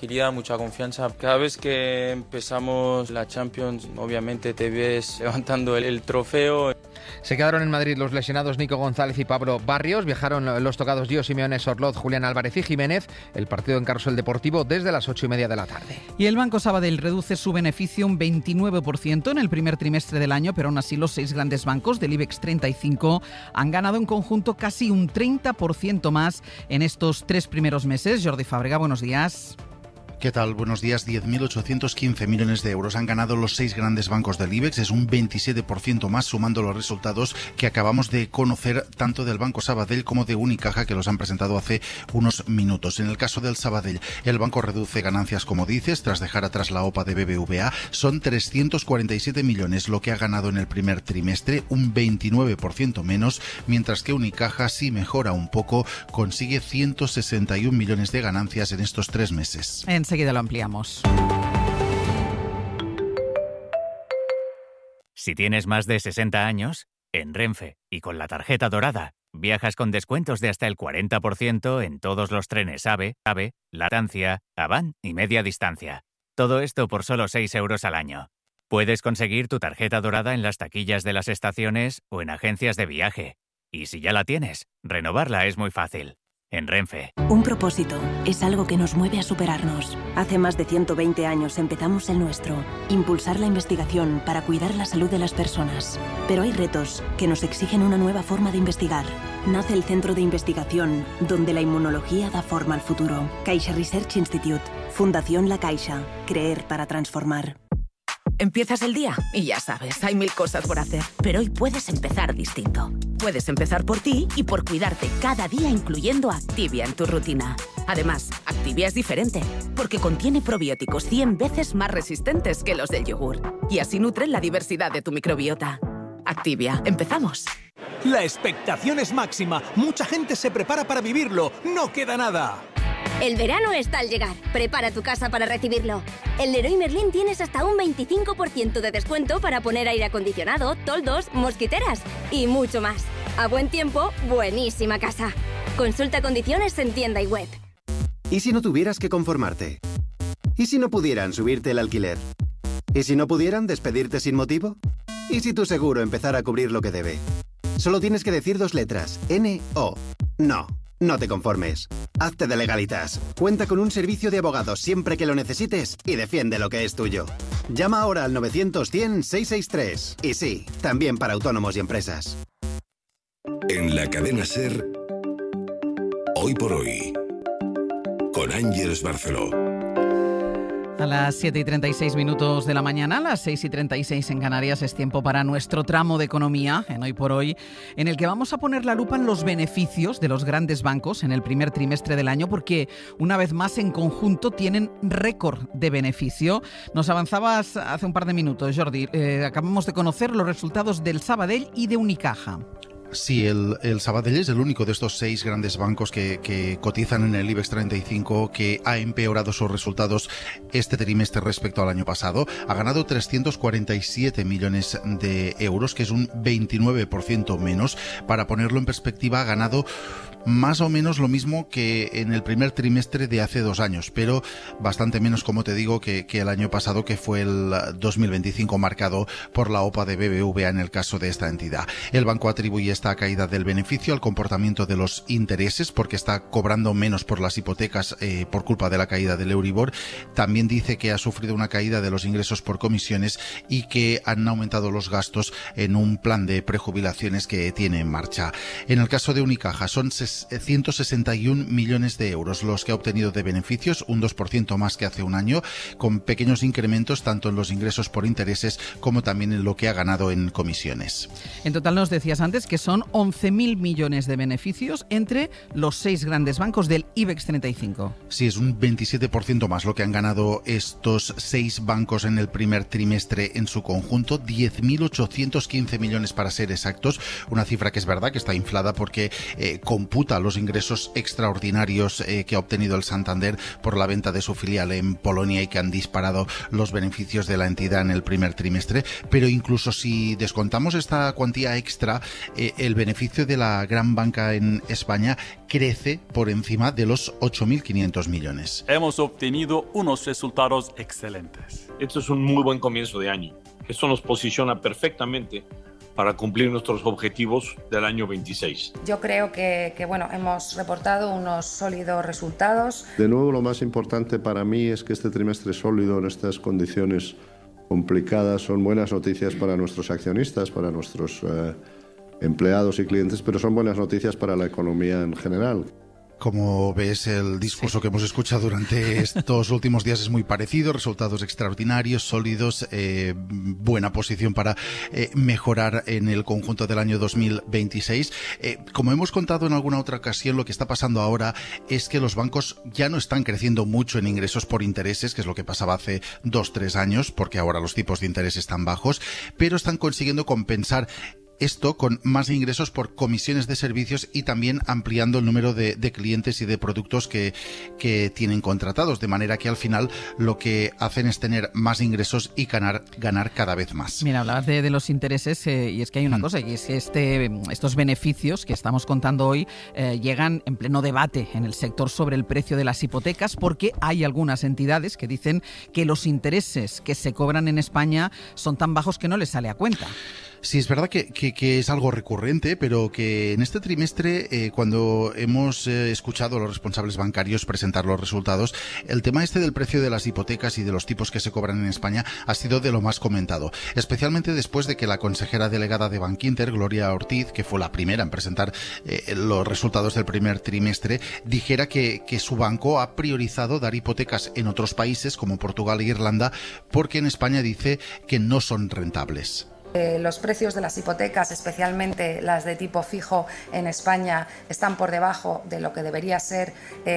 tranquilidad, mucha confianza. Cada vez que empezamos la Champions, obviamente te ves levantando el, el trofeo. Se quedaron en Madrid los lesionados Nico González y Pablo Barrios. Viajaron los tocados Gio Simeone, Sorloz, Julián Álvarez y Jiménez. El partido en Carrusel Deportivo desde las ocho y media de la tarde. Y el Banco Sabadell reduce su beneficio un veintinueve por ciento en el primer trimestre del año, pero aún así los seis grandes bancos del IBEX treinta y cinco han ganado en conjunto casi un treinta por ciento más en estos tres primeros meses. Jordi Fábrega, buenos días. ¿Qué tal? Buenos días. diez mil ochocientos quince millones de euros han ganado los seis grandes bancos del IBEX. Es un veintisiete por ciento más, sumando los resultados que acabamos de conocer tanto del Banco Sabadell como de Unicaja, que los han presentado hace unos minutos. En el caso del Sabadell, el banco reduce ganancias, como dices, tras dejar atrás la OPA de B B V A. Son trescientos cuarenta y siete millones lo que ha ganado en el primer trimestre, un veintinueve por ciento menos, mientras que Unicaja, sí mejora un poco, consigue ciento sesenta y un millones de ganancias en estos tres meses. Enseguida lo ampliamos. Si tienes más de sesenta años, en Renfe y con la tarjeta dorada, viajas con descuentos de hasta el cuarenta por ciento en todos los trenes AVE, AVE, Latancia, Avant y Media Distancia. Todo esto por solo seis euros al año. Puedes conseguir tu tarjeta dorada en las taquillas de las estaciones o en agencias de viaje. Y si ya la tienes, renovarla es muy fácil. En Renfe. Un propósito es algo que nos mueve a superarnos. Hace más de ciento veinte años empezamos el nuestro, impulsar la investigación para cuidar la salud de las personas. Pero hay retos que nos exigen una nueva forma de investigar. Nace el Centro de Investigación, donde la inmunología da forma al futuro. Caixa Research Institute, Fundación La Caixa, creer para transformar. Empiezas el día y ya sabes, hay mil cosas por hacer. Pero hoy puedes empezar distinto. Puedes empezar por ti y por cuidarte cada día, incluyendo Activia en tu rutina. Además, Activia es diferente, porque contiene probióticos cien veces más resistentes que los del yogur. Y así nutren la diversidad de tu microbiota. Activia, empezamos. La expectación es máxima. Mucha gente se prepara para vivirlo. No queda nada. El verano está al llegar. Prepara tu casa para recibirlo. En Leroy Merlin tienes hasta un veinticinco por ciento de descuento para poner aire acondicionado, toldos, mosquiteras y mucho más. A buen tiempo, buenísima casa. Consulta condiciones en tienda y web. ¿Y si no tuvieras que conformarte? ¿Y si no pudieran subirte el alquiler? ¿Y si no pudieran despedirte sin motivo? ¿Y si tu seguro empezara a cubrir lo que debe? Solo tienes que decir dos letras. N O. No. No te conformes. Hazte de Legalitas. Cuenta con un servicio de abogados siempre que lo necesites y defiende lo que es tuyo. Llama ahora al novecientos cien seiscientos sesenta y tres. Y sí, también para autónomos y empresas. En la cadena SER, Hoy por Hoy, con Ángeles Barceló. A las siete y treinta y seis minutos de la mañana, a las seis y treinta y seis en Canarias, es tiempo para nuestro tramo de economía, en Hoy por Hoy, en el que vamos a poner la lupa en los beneficios de los grandes bancos en el primer trimestre del año, porque una vez más en conjunto tienen récord de beneficio. Nos avanzabas hace un par de minutos, Jordi. Eh, acabamos de conocer los resultados del Sabadell y de Unicaja. Sí, el, el Sabadell es el único de estos seis grandes bancos que, que cotizan en el IBEX treinta y cinco que ha empeorado sus resultados este trimestre respecto al año pasado. Ha ganado trescientos cuarenta y siete millones de euros, que es un veintinueve por ciento menos. Para ponerlo en perspectiva, ha ganado más o menos lo mismo que en el primer trimestre de hace dos años, pero bastante menos, como te digo, que, que el año pasado, que fue el dos mil veinticinco, marcado por la OPA de B B V A en el caso de esta entidad. El banco atribuye esta caída del beneficio al comportamiento de los intereses, porque está cobrando menos por las hipotecas eh, por culpa de la caída del Euribor. También dice que ha sufrido una caída de los ingresos por comisiones y que han aumentado los gastos en un plan de prejubilaciones que tiene en marcha. En el caso de Unicaja, son ciento sesenta y un millones de euros los que ha obtenido de beneficios, un dos por ciento más que hace un año, con pequeños incrementos tanto en los ingresos por intereses como también en lo que ha ganado en comisiones. En total nos decías antes que son once mil millones de beneficios entre los seis grandes bancos del IBEX treinta y cinco. Sí, es un veintisiete por ciento más lo que han ganado estos seis bancos en el primer trimestre en su conjunto, diez mil ochocientos quince millones para ser exactos, una cifra que es verdad que está inflada porque eh, computa los ingresos extraordinarios eh, que ha obtenido el Santander por la venta de su filial en Polonia y que han disparado los beneficios de la entidad en el primer trimestre. Pero incluso si descontamos esta cuantía extra, eh, el beneficio de la gran banca en España crece por encima de los ocho mil quinientos millones. Hemos obtenido unos resultados excelentes. Esto es un muy buen comienzo de año. Esto nos posiciona perfectamente para cumplir nuestros objetivos del año veintiséis. Yo creo que, que bueno, hemos reportado unos sólidos resultados. De nuevo, lo más importante para mí es que este trimestre sólido en estas condiciones complicadas son buenas noticias para nuestros accionistas, para nuestros eh, empleados y clientes, pero son buenas noticias para la economía en general. Como ves, el discurso sí. que hemos escuchado durante estos últimos días es muy parecido, resultados extraordinarios, sólidos, eh, buena posición para eh, mejorar en el conjunto del año dos mil veintiséis. Eh, como hemos contado en alguna otra ocasión, lo que está pasando ahora es que los bancos ya no están creciendo mucho en ingresos por intereses, que es lo que pasaba hace dos, tres años, porque ahora los tipos de interés están bajos, pero están consiguiendo compensar esto con más ingresos por comisiones de servicios y también ampliando el número de, de clientes y de productos que, que tienen contratados, de manera que al final lo que hacen es tener más ingresos y ganar, ganar cada vez más. Mira, hablabas de, de los intereses eh, y es que hay una mm. cosa, y es que este, estos beneficios que estamos contando hoy eh, llegan en pleno debate en el sector sobre el precio de las hipotecas, porque hay algunas entidades que dicen que los intereses que se cobran en España son tan bajos que no les sale a cuenta. Sí, es verdad que, que, que es algo recurrente, pero que en este trimestre, eh, cuando hemos eh, escuchado a los responsables bancarios presentar los resultados, el tema este del precio de las hipotecas y de los tipos que se cobran en España ha sido de lo más comentado, especialmente después de que la consejera delegada de Bankinter, Gloria Ortiz, que fue la primera en presentar eh, los resultados del primer trimestre, dijera que, que su banco ha priorizado dar hipotecas en otros países como Portugal e Irlanda porque en España dice que no son rentables. Eh, los precios de las hipotecas, especialmente las de tipo fijo en España, están por debajo de lo que debería ser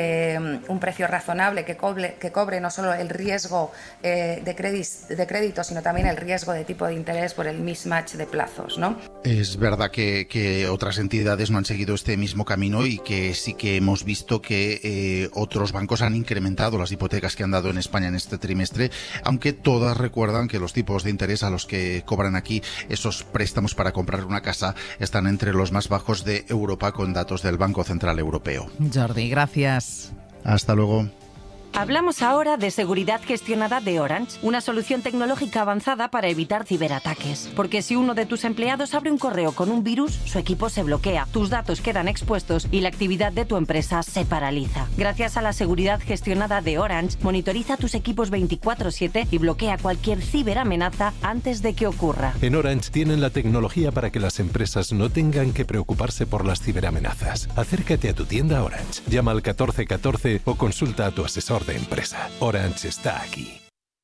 eh, un precio razonable que cobre, que cobre no solo el riesgo eh, de, crédit, de crédito, sino también el riesgo de tipo de interés por el mismatch de plazos, ¿no? Es verdad que, que otras entidades no han seguido este mismo camino y que sí que hemos visto que eh, otros bancos han incrementado las hipotecas que han dado en España en este trimestre, aunque todas recuerdan que los tipos de interés a los que cobran aquí esos préstamos para comprar una casa están entre los más bajos de Europa, con datos del Banco Central Europeo. Jordi, gracias. Hasta luego. Hablamos ahora de seguridad gestionada de Orange, una solución tecnológica avanzada para evitar ciberataques. Porque si uno de tus empleados abre un correo con un virus, su equipo se bloquea, tus datos quedan expuestos y la actividad de tu empresa se paraliza. Gracias a la seguridad gestionada de Orange, monitoriza tus equipos veinticuatro siete y bloquea cualquier ciberamenaza antes de que ocurra. En Orange tienen la tecnología para que las empresas no tengan que preocuparse por las ciberamenazas. Acércate a tu tienda Orange, llama al catorce catorce o consulta a tu asesor de empresa. Orange está aquí.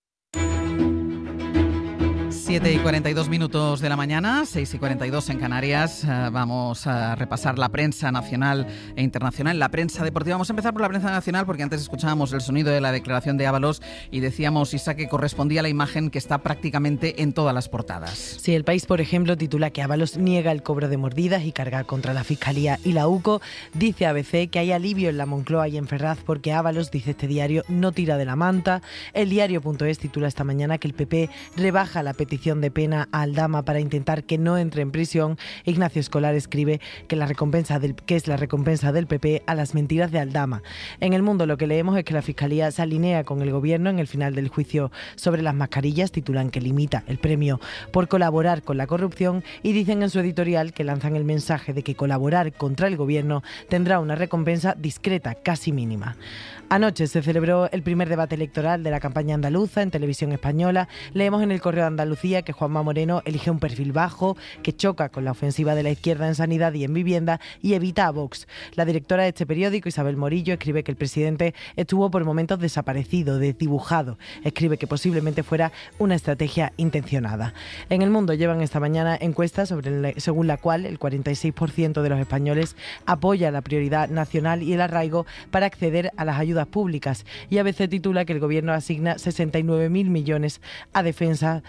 siete y cuarenta y dos minutos de la mañana, seis y cuarenta y dos en Canarias. Uh, vamos a repasar la prensa nacional e internacional, la prensa deportiva. Vamos a empezar por la prensa nacional porque antes escuchábamos el sonido de la declaración de Ábalos y decíamos, Isa, que correspondía a la imagen que está prácticamente en todas las portadas. Sí, El País, por ejemplo, titula que Ábalos niega el cobro de mordidas y carga contra la Fiscalía y la UCO. Dice A B C que hay alivio en la Moncloa y en Ferraz porque Ábalos, dice este diario, no tira de la manta. El diario.es titula esta mañana que el P P rebaja la petición de pena a Aldama para intentar que no entre en prisión. Ignacio Escolar escribe que, la recompensa del, que es la recompensa del P P a las mentiras de Aldama. En El Mundo lo que leemos es que la Fiscalía se alinea con el Gobierno en el final del juicio sobre las mascarillas. Titulan que limita el premio por colaborar con la corrupción y dicen en su editorial que lanzan el mensaje de que colaborar contra el Gobierno tendrá una recompensa discreta, casi mínima. Anoche se celebró el primer debate electoral de la campaña andaluza en Televisión Española. Leemos en el Correo de Andalucía que Juanma Moreno elige un perfil bajo, que choca con la ofensiva de la izquierda en sanidad y en vivienda y evita a Vox. La directora de este periódico, Isabel Morillo, escribe que el presidente estuvo por momentos desaparecido, desdibujado. Escribe que posiblemente fuera una estrategia intencionada. En El Mundo llevan esta mañana encuestas sobre el, según la cual el cuarenta y seis por ciento de los españoles apoya la prioridad nacional y el arraigo para acceder a las ayudas públicas. Y A B C titula que el Gobierno asigna sesenta y nueve mil millones a defensa de espaldas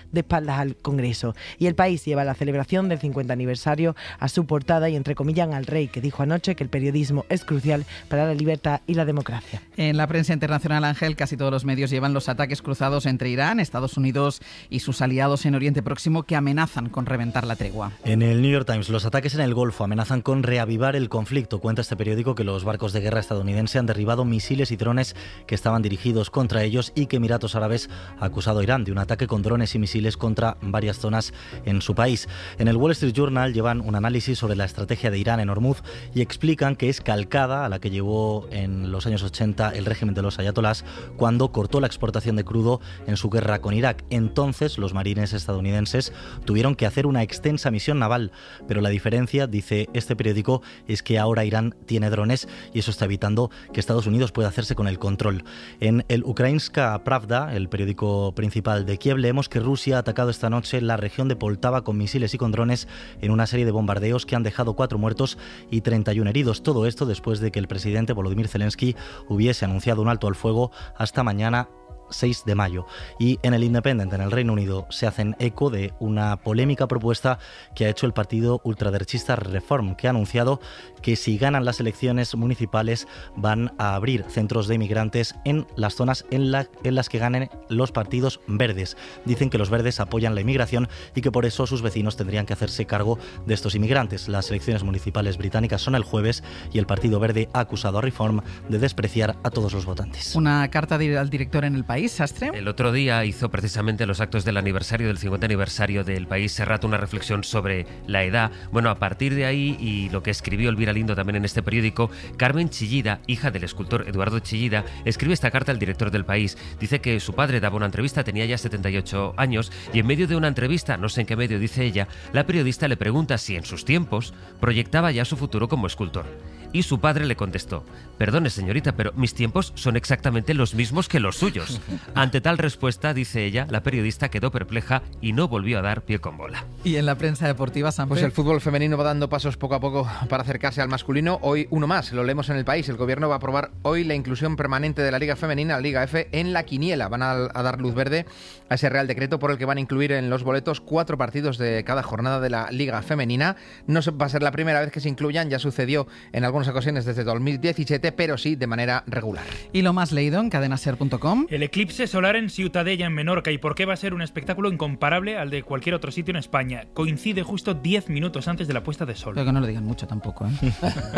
espaldas al Congreso. Y El País lleva la celebración del cincuenta aniversario a su portada y entrecomillan al rey, que dijo anoche que el periodismo es crucial para la libertad y la democracia. En la prensa internacional, Ángel, casi todos los medios llevan los ataques cruzados entre Irán, Estados Unidos y sus aliados en Oriente Próximo que amenazan con reventar la tregua. En el New York Times, los ataques en el Golfo amenazan con reavivar el conflicto. Cuenta este periódico que los barcos de guerra estadounidenses han derribado misiles y drones que estaban dirigidos contra ellos y que Emiratos Árabes ha acusado a Irán de un ataque con drones y misiles contra varias zonas en su país. En el Wall Street Journal llevan un análisis sobre la estrategia de Irán en Hormuz y explican que es calcada a la que llevó en los años ochenta el régimen de los ayatolás cuando cortó la exportación de crudo en su guerra con Irak. Entonces los marines estadounidenses tuvieron que hacer una extensa misión naval, pero la diferencia, dice este periódico, es que ahora Irán tiene drones y eso está evitando que Estados Unidos pueda hacerse con el control. En el Ukrainska Pravda, el periódico principal de Kiev, leemos que Rusia ha atacado esta noche la región de Poltava con misiles y con drones en una serie de bombardeos que han dejado cuatro muertos y treinta y uno heridos. Todo esto después de que el presidente Volodymyr Zelensky hubiese anunciado un alto al fuego hasta mañana seis de mayo. Y en el Independent, en el Reino Unido, se hacen eco de una polémica propuesta que ha hecho el partido ultraderechista Reform, que ha anunciado que si ganan las elecciones municipales van a abrir centros de inmigrantes en las zonas en, la, en las que ganen los partidos verdes. Dicen que los verdes apoyan la inmigración y que por eso sus vecinos tendrían que hacerse cargo de estos inmigrantes. Las elecciones municipales británicas son el jueves y el Partido Verde ha acusado a Reform de despreciar a todos los votantes. Una carta al director en el país. Sastre. El otro día hizo precisamente los actos del aniversario, del cincuenta aniversario del País, Serrat, una reflexión sobre la edad. Bueno, a partir de ahí, y lo que escribió Elvira Lindo también en este periódico, Carmen Chillida, hija del escultor Eduardo Chillida, escribe esta carta al director del País. Dice que su padre daba una entrevista, tenía ya setenta y ocho años, y en medio de una entrevista, no sé en qué medio, dice ella, la periodista le pregunta si en sus tiempos proyectaba ya su futuro como escultor. Y su padre le contestó: perdone señorita, pero mis tiempos son exactamente los mismos que los suyos. Ante tal respuesta, dice ella, la periodista quedó perpleja y no volvió a dar pie con bola. Y en la prensa deportiva, San Pues el fútbol femenino va dando pasos poco a poco para acercarse al masculino. Hoy uno más, lo leemos en El País. El gobierno va a aprobar hoy la inclusión permanente de la Liga Femenina, la Liga F, en la quiniela. Van a, a dar luz verde a ese real decreto por el que van a incluir en los boletos cuatro partidos de cada jornada de la Liga Femenina. No va a ser la primera vez que se incluyan, ya sucedió en algunas ocasiones desde dos mil diecisiete, pero sí de manera regular. Y lo más leído en cadena ser punto com. El eclipse solar en Ciutadella, en Menorca, y por qué va a ser un espectáculo incomparable al de cualquier otro sitio en España. Coincide justo diez minutos antes de la puesta de sol. Pero que no lo digan mucho tampoco, ¿eh?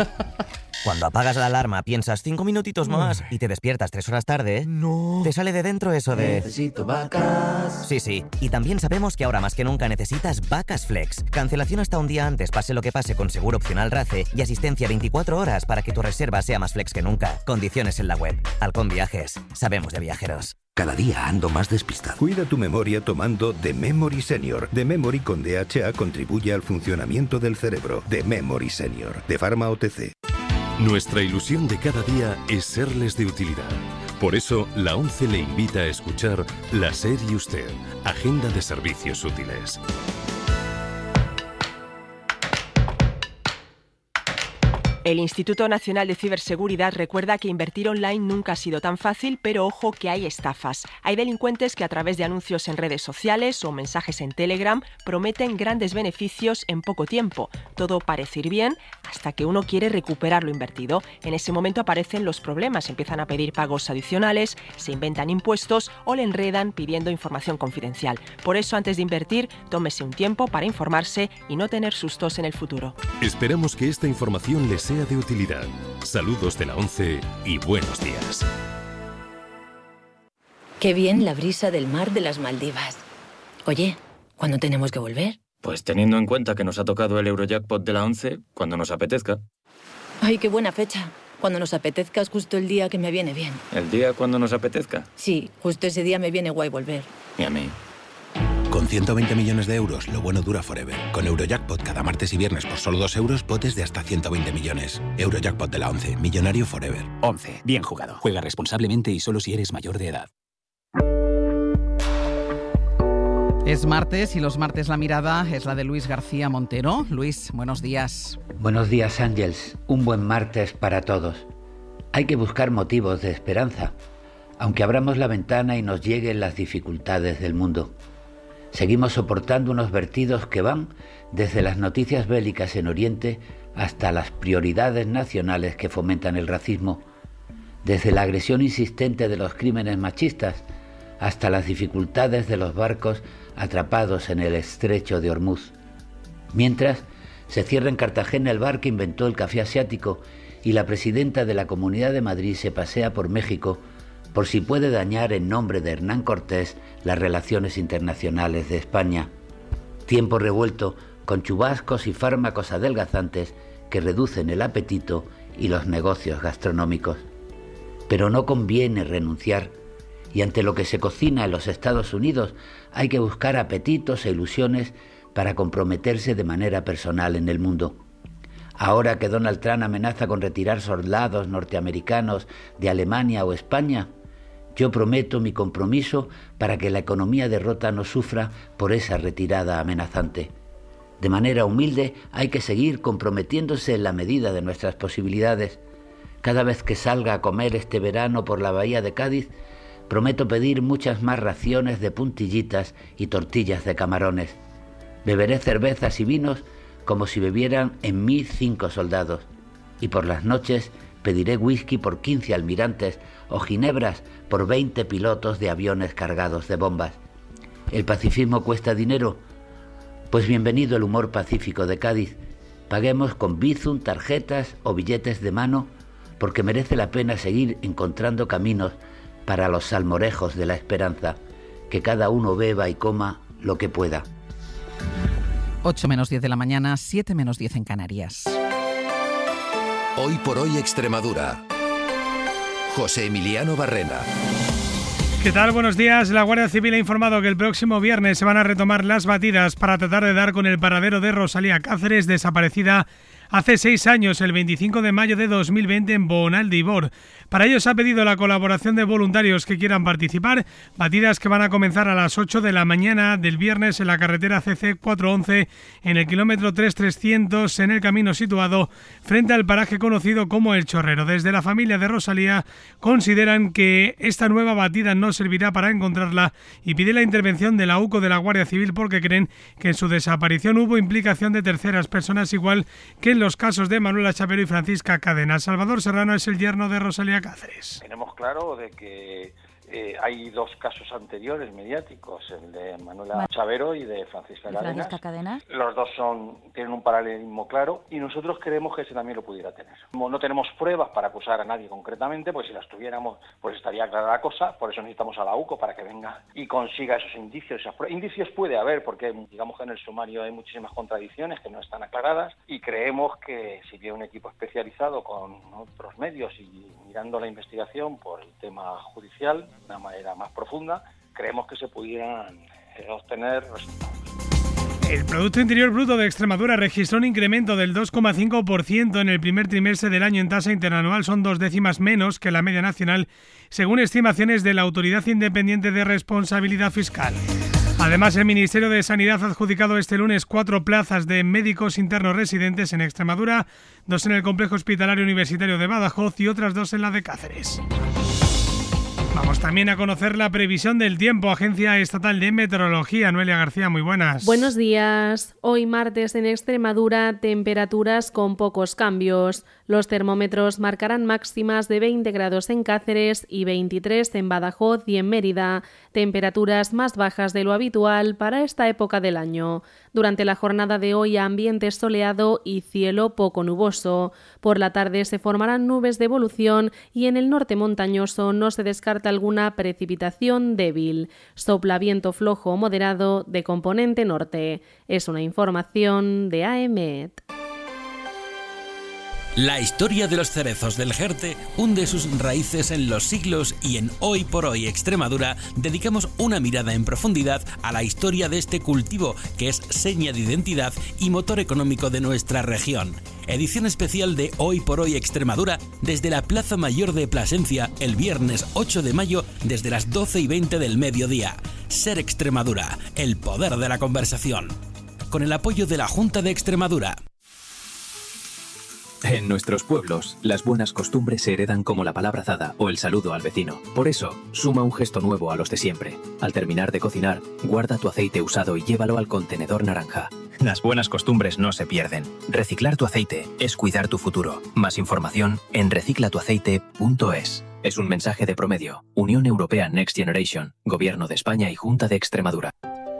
Cuando apagas la alarma piensas cinco minutitos más y te despiertas tres horas tarde, no. Te sale de dentro eso de... necesito vacas. Sí, sí. Y también sabemos que ahora más que nunca necesitas Vacas Flex. Cancelación hasta un día antes, pase lo que pase, con seguro opcional RACE y asistencia veinticuatro horas para que tu reserva sea más flex que nunca. Condiciones en la web. Halcón Viajes. Sabemos de viajeros. Cada día ando más despistado. Cuida tu memoria tomando The Memory Senior. The Memory con D H A contribuye al funcionamiento del cerebro. The Memory Senior, de Pharma O T C. Nuestra ilusión de cada día es serles de utilidad. Por eso, la ONCE le invita a escuchar La SER y Usted, Agenda de Servicios Útiles. El Instituto Nacional de Ciberseguridad recuerda que invertir online nunca ha sido tan fácil, pero ojo que hay estafas. Hay delincuentes que a través de anuncios en redes sociales o mensajes en Telegram prometen grandes beneficios en poco tiempo. Todo parece ir bien hasta que uno quiere recuperar lo invertido. En ese momento aparecen los problemas, empiezan a pedir pagos adicionales, se inventan impuestos o le enredan pidiendo información confidencial. Por eso, antes de invertir, tómese un tiempo para informarse y no tener sustos en el futuro. Esperamos que esta información les sea de utilidad. Saludos de la ONCE y buenos días. Qué bien la brisa del mar de las Maldivas. Oye, ¿cuándo tenemos que volver? Pues teniendo en cuenta que nos ha tocado el Eurojackpot de la ONCE, cuando nos apetezca. Ay, qué buena fecha. Cuando nos apetezca es justo el día que me viene bien. ¿El día cuando nos apetezca? Sí, justo ese día me viene guay volver. Y a mí. Con ciento veinte millones de euros, lo bueno dura forever. Con Eurojackpot cada martes y viernes por solo dos euros, potes de hasta ciento veinte millones. Eurojackpot de la ONCE, millonario forever. ONCE, bien jugado. Juega responsablemente y solo si eres mayor de edad. Es martes y los martes la mirada es la de Luis García Montero. Luis, buenos días. Buenos días, Ángels. Un buen martes para todos. Hay que buscar motivos de esperanza, aunque abramos la ventana y nos lleguen las dificultades del mundo. Seguimos soportando unos vertidos que van desde las noticias bélicas en Oriente hasta las prioridades nacionales que fomentan el racismo, desde la agresión insistente de los crímenes machistas hasta las dificultades de los barcos atrapados en el estrecho de Hormuz. Mientras, se cierra en Cartagena el bar que inventó el café asiático y la presidenta de la Comunidad de Madrid se pasea por México por si puede dañar en nombre de Hernán Cortés las relaciones internacionales de España. Tiempo revuelto con chubascos y fármacos adelgazantes que reducen el apetito y los negocios gastronómicos. Pero no conviene renunciar, y ante lo que se cocina en los Estados Unidos hay que buscar apetitos e ilusiones para comprometerse de manera personal en el mundo. Ahora que Donald Trump amenaza con retirar soldados norteamericanos de Alemania o España, yo prometo mi compromiso para que la economía de Rota no sufra por esa retirada amenazante. De manera humilde hay que seguir comprometiéndose en la medida de nuestras posibilidades. Cada vez que salga a comer este verano por la bahía de Cádiz, prometo pedir muchas más raciones de puntillitas y tortillas de camarones. Beberé cervezas y vinos como si bebieran en mí cinco soldados. Y por las noches pediré whisky por quince almirantes o ginebras por veinte pilotos de aviones cargados de bombas. ¿El pacifismo cuesta dinero? Pues bienvenido el humor pacífico de Cádiz. Paguemos con bizum, tarjetas o billetes de mano, porque merece la pena seguir encontrando caminos para los salmorejos de la esperanza, que cada uno beba y coma lo que pueda. ocho menos diez de la mañana, siete menos diez en Canarias. Hoy por hoy Extremadura. José Emiliano Barrena. ¿Qué tal? Buenos días. La Guardia Civil ha informado que el próximo viernes se van a retomar las batidas para tratar de dar con el paradero de Rosalía Cáceres, desaparecida hace seis años, el veinticinco de mayo de dos mil veinte, en Boonal de Ibor. Para ello se ha pedido la colaboración de voluntarios que quieran participar, batidas que van a comenzar a las ocho de la mañana del viernes en la carretera C C cuatrocientos once, en el kilómetro tres trescientos, en el camino situado frente al paraje conocido como El Chorrero. Desde la familia de Rosalía consideran que esta nueva batida no servirá para encontrarla y pide la intervención de la U C O de la Guardia Civil porque creen que en su desaparición hubo implicación de terceras personas, igual que en los casos de Manuela Chapero y Francisca Cadena. Salvador Serrano es el yerno de Rosalía Cáceres. Tenemos claro de que eh, hay dos casos anteriores mediáticos, el de Manuela Chavero y de Francisca Cadenas. Cadenas. Los dos son tienen un paralelismo claro y nosotros creemos que ese también lo pudiera tener. Como no tenemos pruebas para acusar a nadie concretamente, pues si las tuviéramos, pues estaría clara la cosa. Por eso necesitamos a la U C O para que venga y consiga esos indicios. Esas pruebas. Indicios puede haber, porque digamos que en el sumario hay muchísimas contradicciones que no están aclaradas y creemos que si viene un equipo especializado con otros medios y mirando la investigación por el tema judicial de una manera más profunda, creemos que se pudieran eh, obtener resultados. El Producto Interior Bruto de Extremadura registró un incremento del dos coma cinco por ciento en el primer trimestre del año en tasa interanual. Son dos décimas menos que la media nacional, según estimaciones de la Autoridad Independiente de Responsabilidad Fiscal. Además, el Ministerio de Sanidad ha adjudicado este lunes cuatro plazas de médicos internos residentes en Extremadura, dos en el Complejo Hospitalario Universitario de Badajoz y otras dos en la de Cáceres. Vamos también a conocer la previsión del tiempo. Agencia Estatal de Meteorología. Noelia García, muy buenas. Buenos días. Hoy martes en Extremadura, temperaturas con pocos cambios. Los termómetros marcarán máximas de veinte grados en Cáceres y veintitrés en Badajoz y en Mérida. Temperaturas más bajas de lo habitual para esta época del año. Durante la jornada de hoy, ambiente soleado y cielo poco nuboso. Por la tarde se formarán nubes de evolución y en el norte montañoso no se descarta alguna precipitación débil. Sopla viento flojo o moderado de componente norte. Es una información de A E M E T. La historia de los cerezos del Jerte hunde sus raíces en los siglos y en Hoy por Hoy Extremadura dedicamos una mirada en profundidad a la historia de este cultivo que es seña de identidad y motor económico de nuestra región. Edición especial de Hoy por Hoy Extremadura desde la Plaza Mayor de Plasencia el viernes ocho de mayo desde las doce y veinte del mediodía. Ser Extremadura, el poder de la conversación. Con el apoyo de la Junta de Extremadura. En nuestros pueblos, las buenas costumbres se heredan como la palabra dada o el saludo al vecino. Por eso, suma un gesto nuevo a los de siempre. Al terminar de cocinar, guarda tu aceite usado y llévalo al contenedor naranja. Las buenas costumbres no se pierden. Reciclar tu aceite es cuidar tu futuro. Más información en recicla tu aceite punto es. Es un mensaje de Promedio, Unión Europea Next Generation, Gobierno de España y Junta de Extremadura.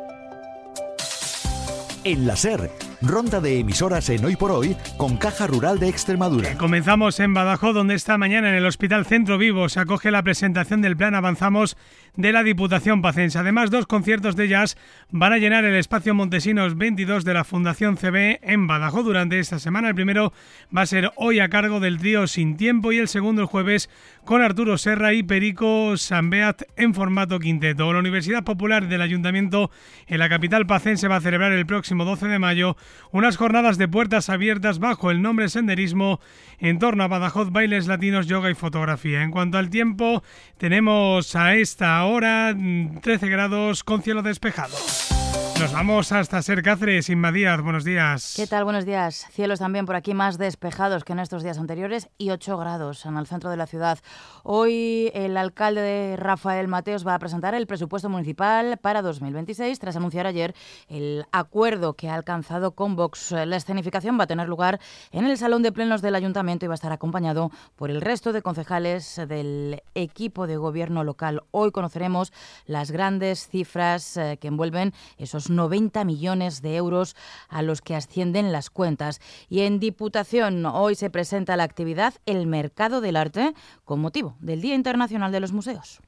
En la SER, ronda de emisoras en Hoy por Hoy con Caja Rural de Extremadura. Comenzamos en Badajoz, donde esta mañana en el Hospital Centro Vivo se acoge la presentación del Plan Avanzamos de la Diputación Pacense. Además, dos conciertos de jazz van a llenar el espacio Montesinos veintidós de la Fundación C B en Badajoz durante esta semana. El primero va a ser hoy a cargo del trío Sin Tiempo y el segundo el jueves con Arturo Serra y Perico Sambeat en formato quinteto. La Universidad Popular del Ayuntamiento en la capital pacense va a celebrar el próximo doce de mayo unas jornadas de puertas abiertas bajo el nombre Senderismo en torno a Badajoz, bailes latinos, yoga y fotografía. En cuanto al tiempo, tenemos a esta hora trece grados con cielo despejado. Nos vamos hasta Ser Cáceres. Inma Díaz, buenos días. ¿Qué tal? Buenos días. Cielos también por aquí más despejados que en estos días anteriores y ocho grados en el centro de la ciudad. Hoy el alcalde Rafael Mateos va a presentar el presupuesto municipal para dos mil veintiséis tras anunciar ayer el acuerdo que ha alcanzado con Vox. La escenificación va a tener lugar en el Salón de Plenos del Ayuntamiento y va a estar acompañado por el resto de concejales del equipo de gobierno local. Hoy conoceremos las grandes cifras eh, que envuelven esos noventa millones de euros a los que ascienden las cuentas. Y en Diputación hoy se presenta la actividad El Mercado del Arte con motivo del Día Internacional de los Museos.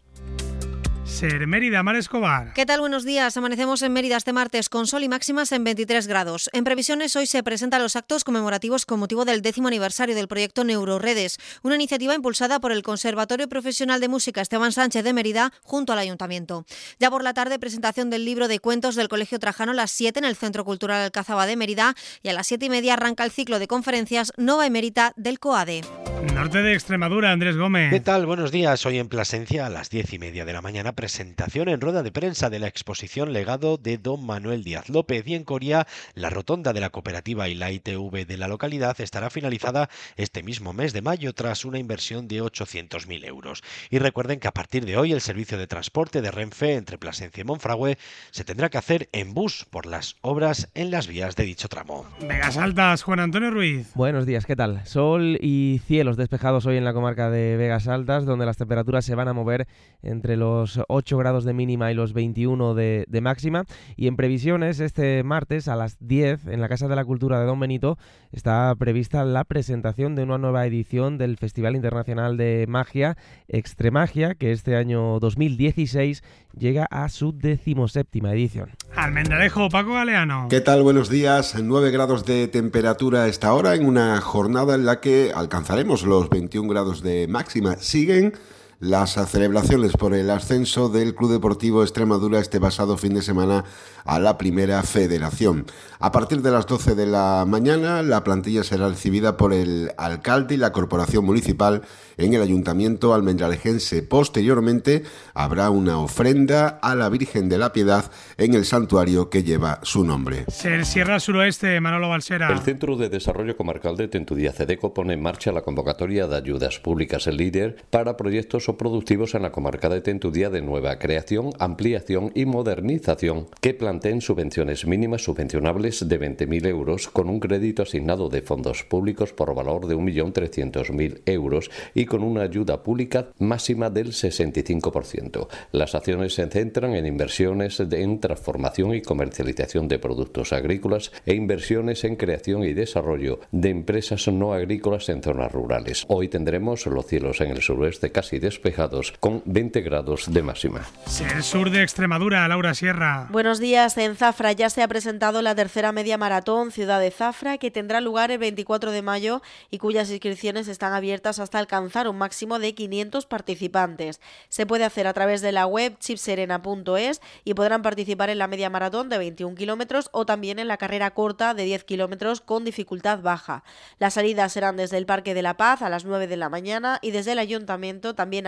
Ser Mérida, Mar Escobar. ¿Qué tal? Buenos días. Amanecemos en Mérida este martes con sol y máximas en veintitrés grados. En previsiones, hoy se presentan los actos conmemorativos con motivo del décimo aniversario del proyecto Neuroredes, una iniciativa impulsada por el Conservatorio Profesional de Música Esteban Sánchez de Mérida junto al Ayuntamiento. Ya por la tarde, presentación del libro de cuentos del Colegio Trajano a las siete en el Centro Cultural Alcázaba de Mérida y a las siete y media arranca el ciclo de conferencias Nova Emérita del COADE. Norte de Extremadura, Andrés Gómez. ¿Qué tal? Buenos días. Hoy en Plasencia a las diez y media de la mañana presentación en rueda de prensa de la exposición Legado de Don Manuel Díaz López y en Coria la rotonda de la cooperativa y la I T V de la localidad estará finalizada este mismo mes de mayo tras una inversión de ochocientos mil euros. Y recuerden que a partir de hoy el servicio de transporte de Renfe entre Plasencia y Monfragüe se tendrá que hacer en bus por las obras en las vías de dicho tramo. Vegas Altas, Juan Antonio Ruiz. Buenos días, ¿qué tal? Sol y cielos despejados hoy en la comarca de Vegas Altas, donde las temperaturas se van a mover entre los ocho grados de mínima y los veintiuno de, de máxima. Y en previsiones, este martes a las diez, en la Casa de la Cultura de Don Benito, está prevista la presentación de una nueva edición del Festival Internacional de Magia, Extremagia, que este año dos mil dieciséis llega a su decimoséptima edición. Almendralejo, Paco Galeano. ¿Qué tal? Buenos días. nueve grados de temperatura a esta hora en una jornada en la que alcanzaremos los veintiún grados de máxima. Siguen las celebraciones por el ascenso del Club Deportivo Extremadura este pasado fin de semana a la Primera Federación. A partir de las doce de la mañana, la plantilla será recibida por el alcalde y la corporación municipal en el Ayuntamiento almendralejense. Posteriormente, habrá una ofrenda a la Virgen de la Piedad en el santuario que lleva su nombre. Ser Sierra Suroeste, Manolo Balsera. El Centro de Desarrollo Comarcal de Tentudía Cedeco pone en marcha la convocatoria de ayudas públicas El Líder para proyectos o productivos en la comarca de Tentudía de nueva creación, ampliación y modernización que planteen subvenciones mínimas subvencionables de veinte mil euros con un crédito asignado de fondos públicos por valor de un millón trescientos mil euros y con una ayuda pública máxima del sesenta y cinco por ciento. Las acciones se centran en inversiones en transformación y comercialización de productos agrícolas e inversiones en creación y desarrollo de empresas no agrícolas en zonas rurales. Hoy tendremos los cielos en el suroeste casi despejados con veinte grados de máxima. Ser Sur de Extremadura, Laura Sierra. Buenos días. En Zafra ya se ha presentado la tercera media maratón Ciudad de Zafra, que tendrá lugar el veinticuatro de mayo y cuyas inscripciones están abiertas hasta alcanzar un máximo de quinientos participantes. Se puede hacer a través de la web chipserena punto es y podrán participar en la media maratón de veintiún kilómetros o también en la carrera corta de diez kilómetros con dificultad baja. Las salidas serán desde el Parque de la Paz a las nueve de la mañana y desde el Ayuntamiento también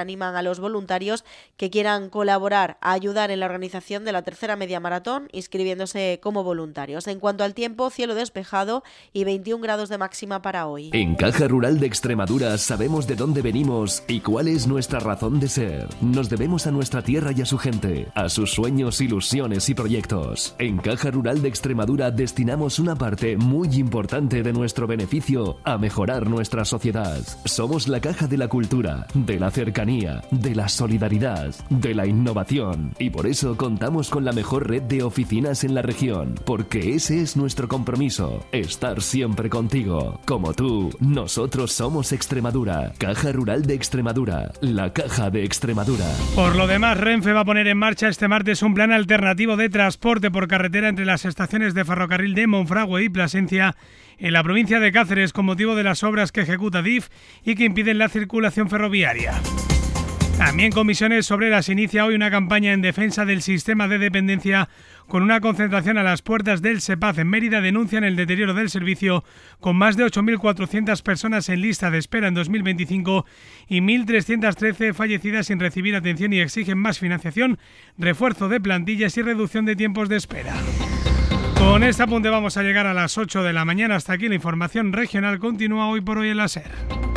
animan a los voluntarios que quieran colaborar a ayudar en la organización de la tercera media maratón, inscribiéndose como voluntarios. En cuanto al tiempo, cielo despejado y veintiún grados de máxima para hoy. En Caja Rural de Extremadura sabemos de dónde venimos y cuál es nuestra razón de ser. Nos debemos a nuestra tierra y a su gente, a sus sueños, ilusiones y proyectos. En Caja Rural de Extremadura destinamos una parte muy importante de nuestro beneficio a mejorar nuestra sociedad. Somos la caja de la cultura, de la cercanía, de la solidaridad, de la innovación, y por eso contamos con la mejor red de oficinas en la región, porque ese es nuestro compromiso, estar siempre contigo. Como tú, nosotros somos Extremadura. Caja Rural de Extremadura, la caja de Extremadura. Por lo demás, Renfe va a poner en marcha este martes un plan alternativo de transporte por carretera entre las estaciones de ferrocarril de Monfragüe y Plasencia en la provincia de Cáceres con motivo de las obras que ejecuta D I F y que impiden la circulación ferroviaria. También Comisiones Obreras inicia hoy una campaña en defensa del sistema de dependencia con una concentración a las puertas del SEPAZ en Mérida. Denuncian el deterioro del servicio con más de ocho mil cuatrocientas personas en lista de espera en dos mil veinticinco y mil trescientas trece fallecidas sin recibir atención y exigen más financiación, refuerzo de plantillas y reducción de tiempos de espera. Con este apunte vamos a llegar a las ocho de la mañana. Hasta aquí la información regional. Continúa Hoy por Hoy en la SER.